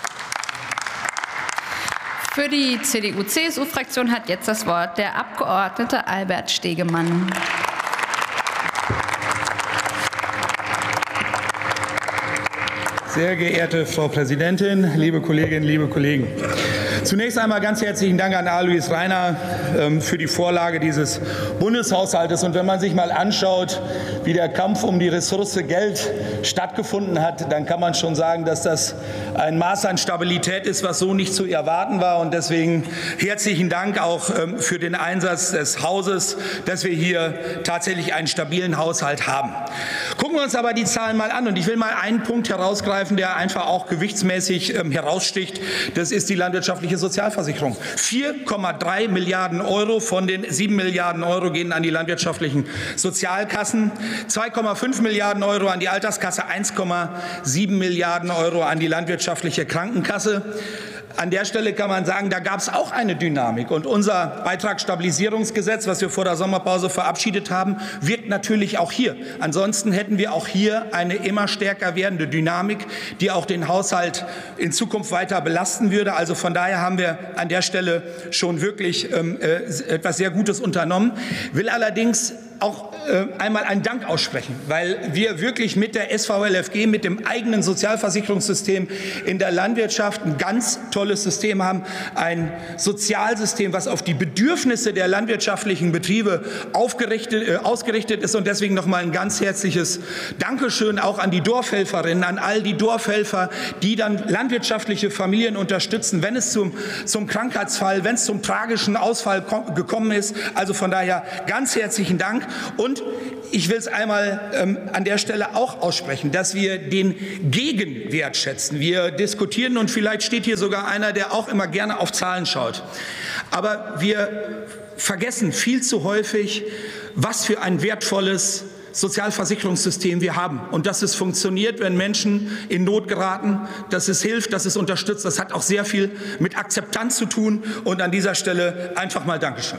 Für die C D U-C S U-Fraktion hat jetzt das Wort der Abgeordnete Albert Stegemann. Sehr geehrte Frau Präsidentin, liebe Kolleginnen, liebe Kollegen! Zunächst einmal ganz herzlichen Dank an Alois Rainer ähm, für die Vorlage dieses Bundeshaushaltes. Und wenn man sich mal anschaut, wie der Kampf um die Ressource Geld stattgefunden hat, dann kann man schon sagen, dass das ein Maß an Stabilität ist, was so nicht zu erwarten war. Und deswegen herzlichen Dank auch ähm, für den Einsatz des Hauses, dass wir hier tatsächlich einen stabilen Haushalt haben. Gucken wir uns aber die Zahlen mal an. Und ich will mal einen Punkt herausgreifen, der einfach auch gewichtsmäßig ähm, heraussticht. Das ist die landwirtschaftliche Sozialversicherung. vier Komma drei Milliarden Euro von den sieben Milliarden Euro gehen an die landwirtschaftlichen Sozialkassen, zwei Komma fünf Milliarden Euro an die Alterskasse, eins Komma sieben Milliarden Euro an die landwirtschaftliche Krankenkasse. An der Stelle kann man sagen, da gab es auch eine Dynamik. Und unser Beitragsstabilisierungsgesetz, was wir vor der Sommerpause verabschiedet haben, wirkt natürlich auch hier. Ansonsten hätten hätten wir auch hier eine immer stärker werdende Dynamik, die auch den Haushalt in Zukunft weiter belasten würde. Also von daher haben wir an der Stelle schon wirklich ähm, äh, etwas sehr Gutes unternommen. Will allerdings auch äh, einmal einen Dank aussprechen, weil wir wirklich mit der S V L F G, mit dem eigenen Sozialversicherungssystem in der Landwirtschaft ein ganz tolles System haben, ein Sozialsystem, was auf die Bedürfnisse der landwirtschaftlichen Betriebe aufgerichtet, äh, ausgerichtet ist. Und deswegen noch mal ein ganz herzliches Dankeschön auch an die Dorfhelferinnen, an all die Dorfhelfer, die dann landwirtschaftliche Familien unterstützen, wenn es zum, zum Krankheitsfall, wenn es zum tragischen Ausfall gekommen ist. Also von daher ganz herzlichen Dank. Und ich will es einmal ähm, an der Stelle auch aussprechen, dass wir den Gegenwert schätzen. Wir diskutieren und vielleicht steht hier sogar einer, der auch immer gerne auf Zahlen schaut. Aber wir vergessen viel zu häufig, was für ein wertvolles Sozialversicherungssystem wir haben und dass es funktioniert, wenn Menschen in Not geraten, dass es hilft, dass es unterstützt. Das hat auch sehr viel mit Akzeptanz zu tun. Und an dieser Stelle einfach mal Dankeschön.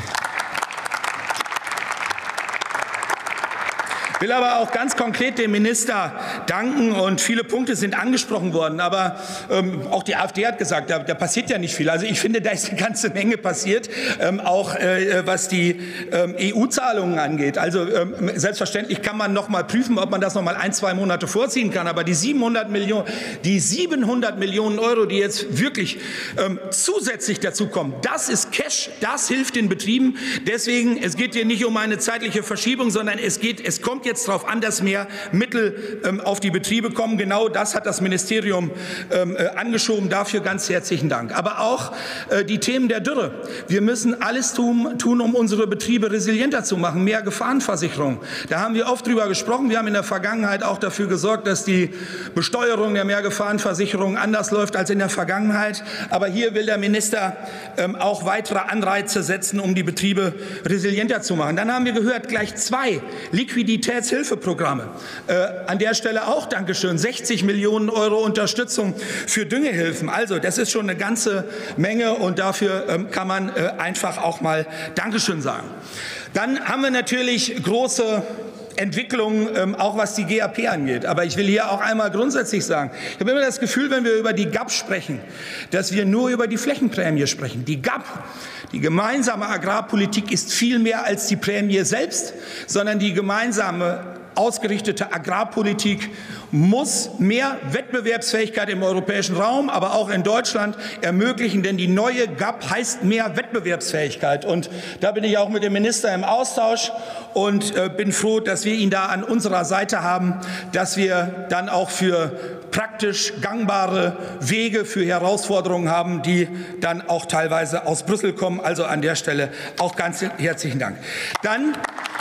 Ich will aber auch ganz konkret dem Minister danken, und viele Punkte sind angesprochen worden, aber ähm, auch die AfD hat gesagt, da, da passiert ja nicht viel. Also ich finde, da ist eine ganze Menge passiert, ähm, auch äh, was die ähm, E U-Zahlungen angeht. Also ähm, selbstverständlich kann man noch mal prüfen, ob man das noch mal ein, zwei Monate vorziehen kann, aber die siebenhundert Millionen, die siebenhundert Millionen Euro, die jetzt wirklich ähm, zusätzlich dazu kommen, das ist Cash, das hilft den Betrieben. Deswegen, es geht hier nicht um eine zeitliche Verschiebung, sondern es geht, es kommt jetzt darauf an, dass mehr Mittel ähm, auf die Betriebe kommen. Genau das hat das Ministerium ähm, äh, angeschoben. Dafür ganz herzlichen Dank. Aber auch äh, die Themen der Dürre. Wir müssen alles tun, tun, um unsere Betriebe resilienter zu machen. Mehr Gefahrenversicherung. Da haben wir oft drüber gesprochen. Wir haben in der Vergangenheit auch dafür gesorgt, dass die Besteuerung der Mehrgefahrenversicherung anders läuft als in der Vergangenheit. Aber hier will der Minister ähm, auch weitere Anreize setzen, um die Betriebe resilienter zu machen. Dann haben wir gehört, gleich zwei Liquiditäts Hilfeprogramme. Äh, an der Stelle auch Dankeschön. sechzig Millionen Euro Unterstützung für Düngehilfen. Also das ist schon eine ganze Menge, und dafür ähm, kann man äh, einfach auch mal Dankeschön sagen. Dann haben wir natürlich große Entwicklungen, ähm, auch was die G A P angeht. Aber ich will hier auch einmal grundsätzlich sagen, ich habe immer das Gefühl, wenn wir über die G A P sprechen, dass wir nur über die Flächenprämie sprechen. Die G A P, die gemeinsame Agrarpolitik, ist viel mehr als die Prämie selbst, sondern die gemeinsame ausgerichtete Agrarpolitik muss mehr Wettbewerbsfähigkeit im europäischen Raum, aber auch in Deutschland ermöglichen, denn die neue G A P heißt mehr Wettbewerbsfähigkeit. Und da bin ich auch mit dem Minister im Austausch und äh, bin froh, dass wir ihn da an unserer Seite haben, dass wir dann auch für praktisch gangbare Wege für Herausforderungen haben, die dann auch teilweise aus Brüssel kommen. Also an der Stelle auch ganz herzlichen Dank. Dann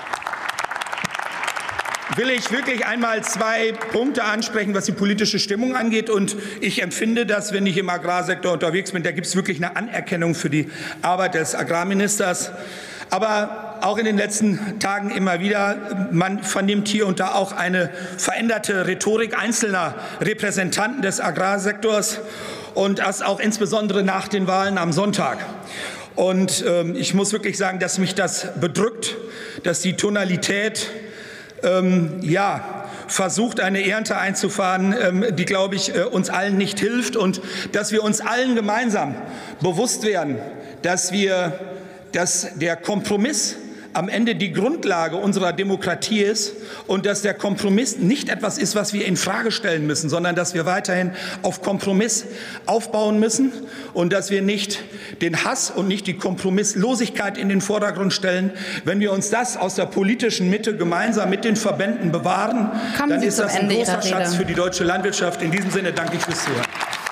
will ich wirklich einmal zwei Punkte ansprechen, was die politische Stimmung angeht. Und ich empfinde das, wenn ich im Agrarsektor unterwegs bin, da gibt es wirklich eine Anerkennung für die Arbeit des Agrarministers. Aber auch in den letzten Tagen immer wieder, man vernimmt hier und da auch eine veränderte Rhetorik einzelner Repräsentanten des Agrarsektors, und das auch insbesondere nach den Wahlen am Sonntag. Und ähm, ich muss wirklich sagen, dass mich das bedrückt, dass die Tonalität ähm, ja, versucht, eine Ernte einzufahren, ähm, die, glaube ich, äh, uns allen nicht hilft, und dass wir uns allen gemeinsam bewusst werden, dass wir, dass der Kompromiss am Ende die Grundlage unserer Demokratie ist, und dass der Kompromiss nicht etwas ist, was wir in Frage stellen müssen, sondern dass wir weiterhin auf Kompromiss aufbauen müssen, und dass wir nicht den Hass und nicht die Kompromisslosigkeit in den Vordergrund stellen. Wenn wir uns das aus der politischen Mitte gemeinsam mit den Verbänden bewahren, Kommen dann Sie ist das ein Ende großer Ihrer Schatz Rede. für die deutsche Landwirtschaft. In diesem Sinne danke ich fürs Zuhören.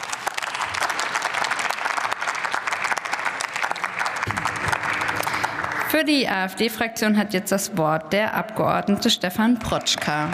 Für die AfD-Fraktion hat jetzt das Wort der Abgeordnete Stefan Protschka.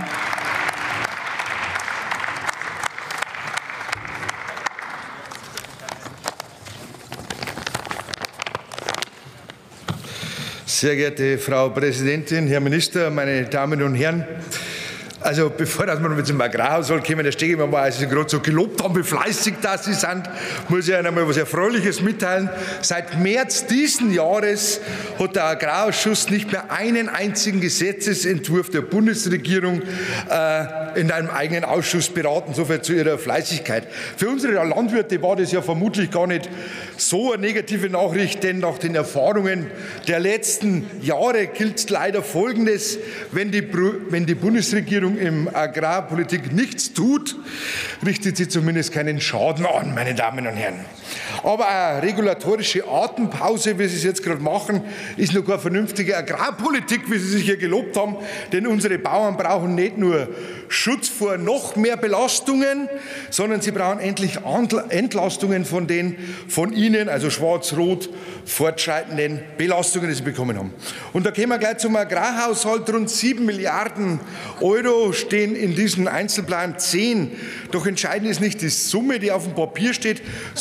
Sehr geehrte Frau Präsidentin, Herr Minister, meine Damen und Herren! Also bevor dass wir mit dem Agrarhaushalt kommen, da stehe ich mir mal, als Sie gerade so gelobt haben, wie fleißig das Sie sind, muss ich Ihnen einmal was Erfreuliches mitteilen. Seit März diesen Jahres hat der Agrarausschuss nicht mehr einen einzigen Gesetzesentwurf der Bundesregierung äh, in einem eigenen Ausschuss beraten. So viel zu Ihrer Fleißigkeit. Für unsere Landwirte war das ja vermutlich gar nicht so eine negative Nachricht, denn nach den Erfahrungen der letzten Jahre gilt leider Folgendes: Wenn die, wenn die Bundesregierung im Agrarpolitik nichts tut, richtet sie zumindest keinen Schaden an, meine Damen und Herren. Aber eine regulatorische Atempause, wie Sie es jetzt gerade machen, ist noch keine vernünftige Agrarpolitik, wie Sie sich hier gelobt haben. Denn unsere Bauern brauchen nicht nur Schutz vor noch mehr Belastungen, sondern sie brauchen endlich Entlastungen von den von Ihnen, also schwarz-rot, fortschreitenden Belastungen, die Sie bekommen haben. Und da kommen wir gleich zum Agrarhaushalt. Rund sieben Milliarden Euro stehen in diesem Einzelplan zehn. Doch entscheidend ist nicht die Summe, die auf dem Papier steht,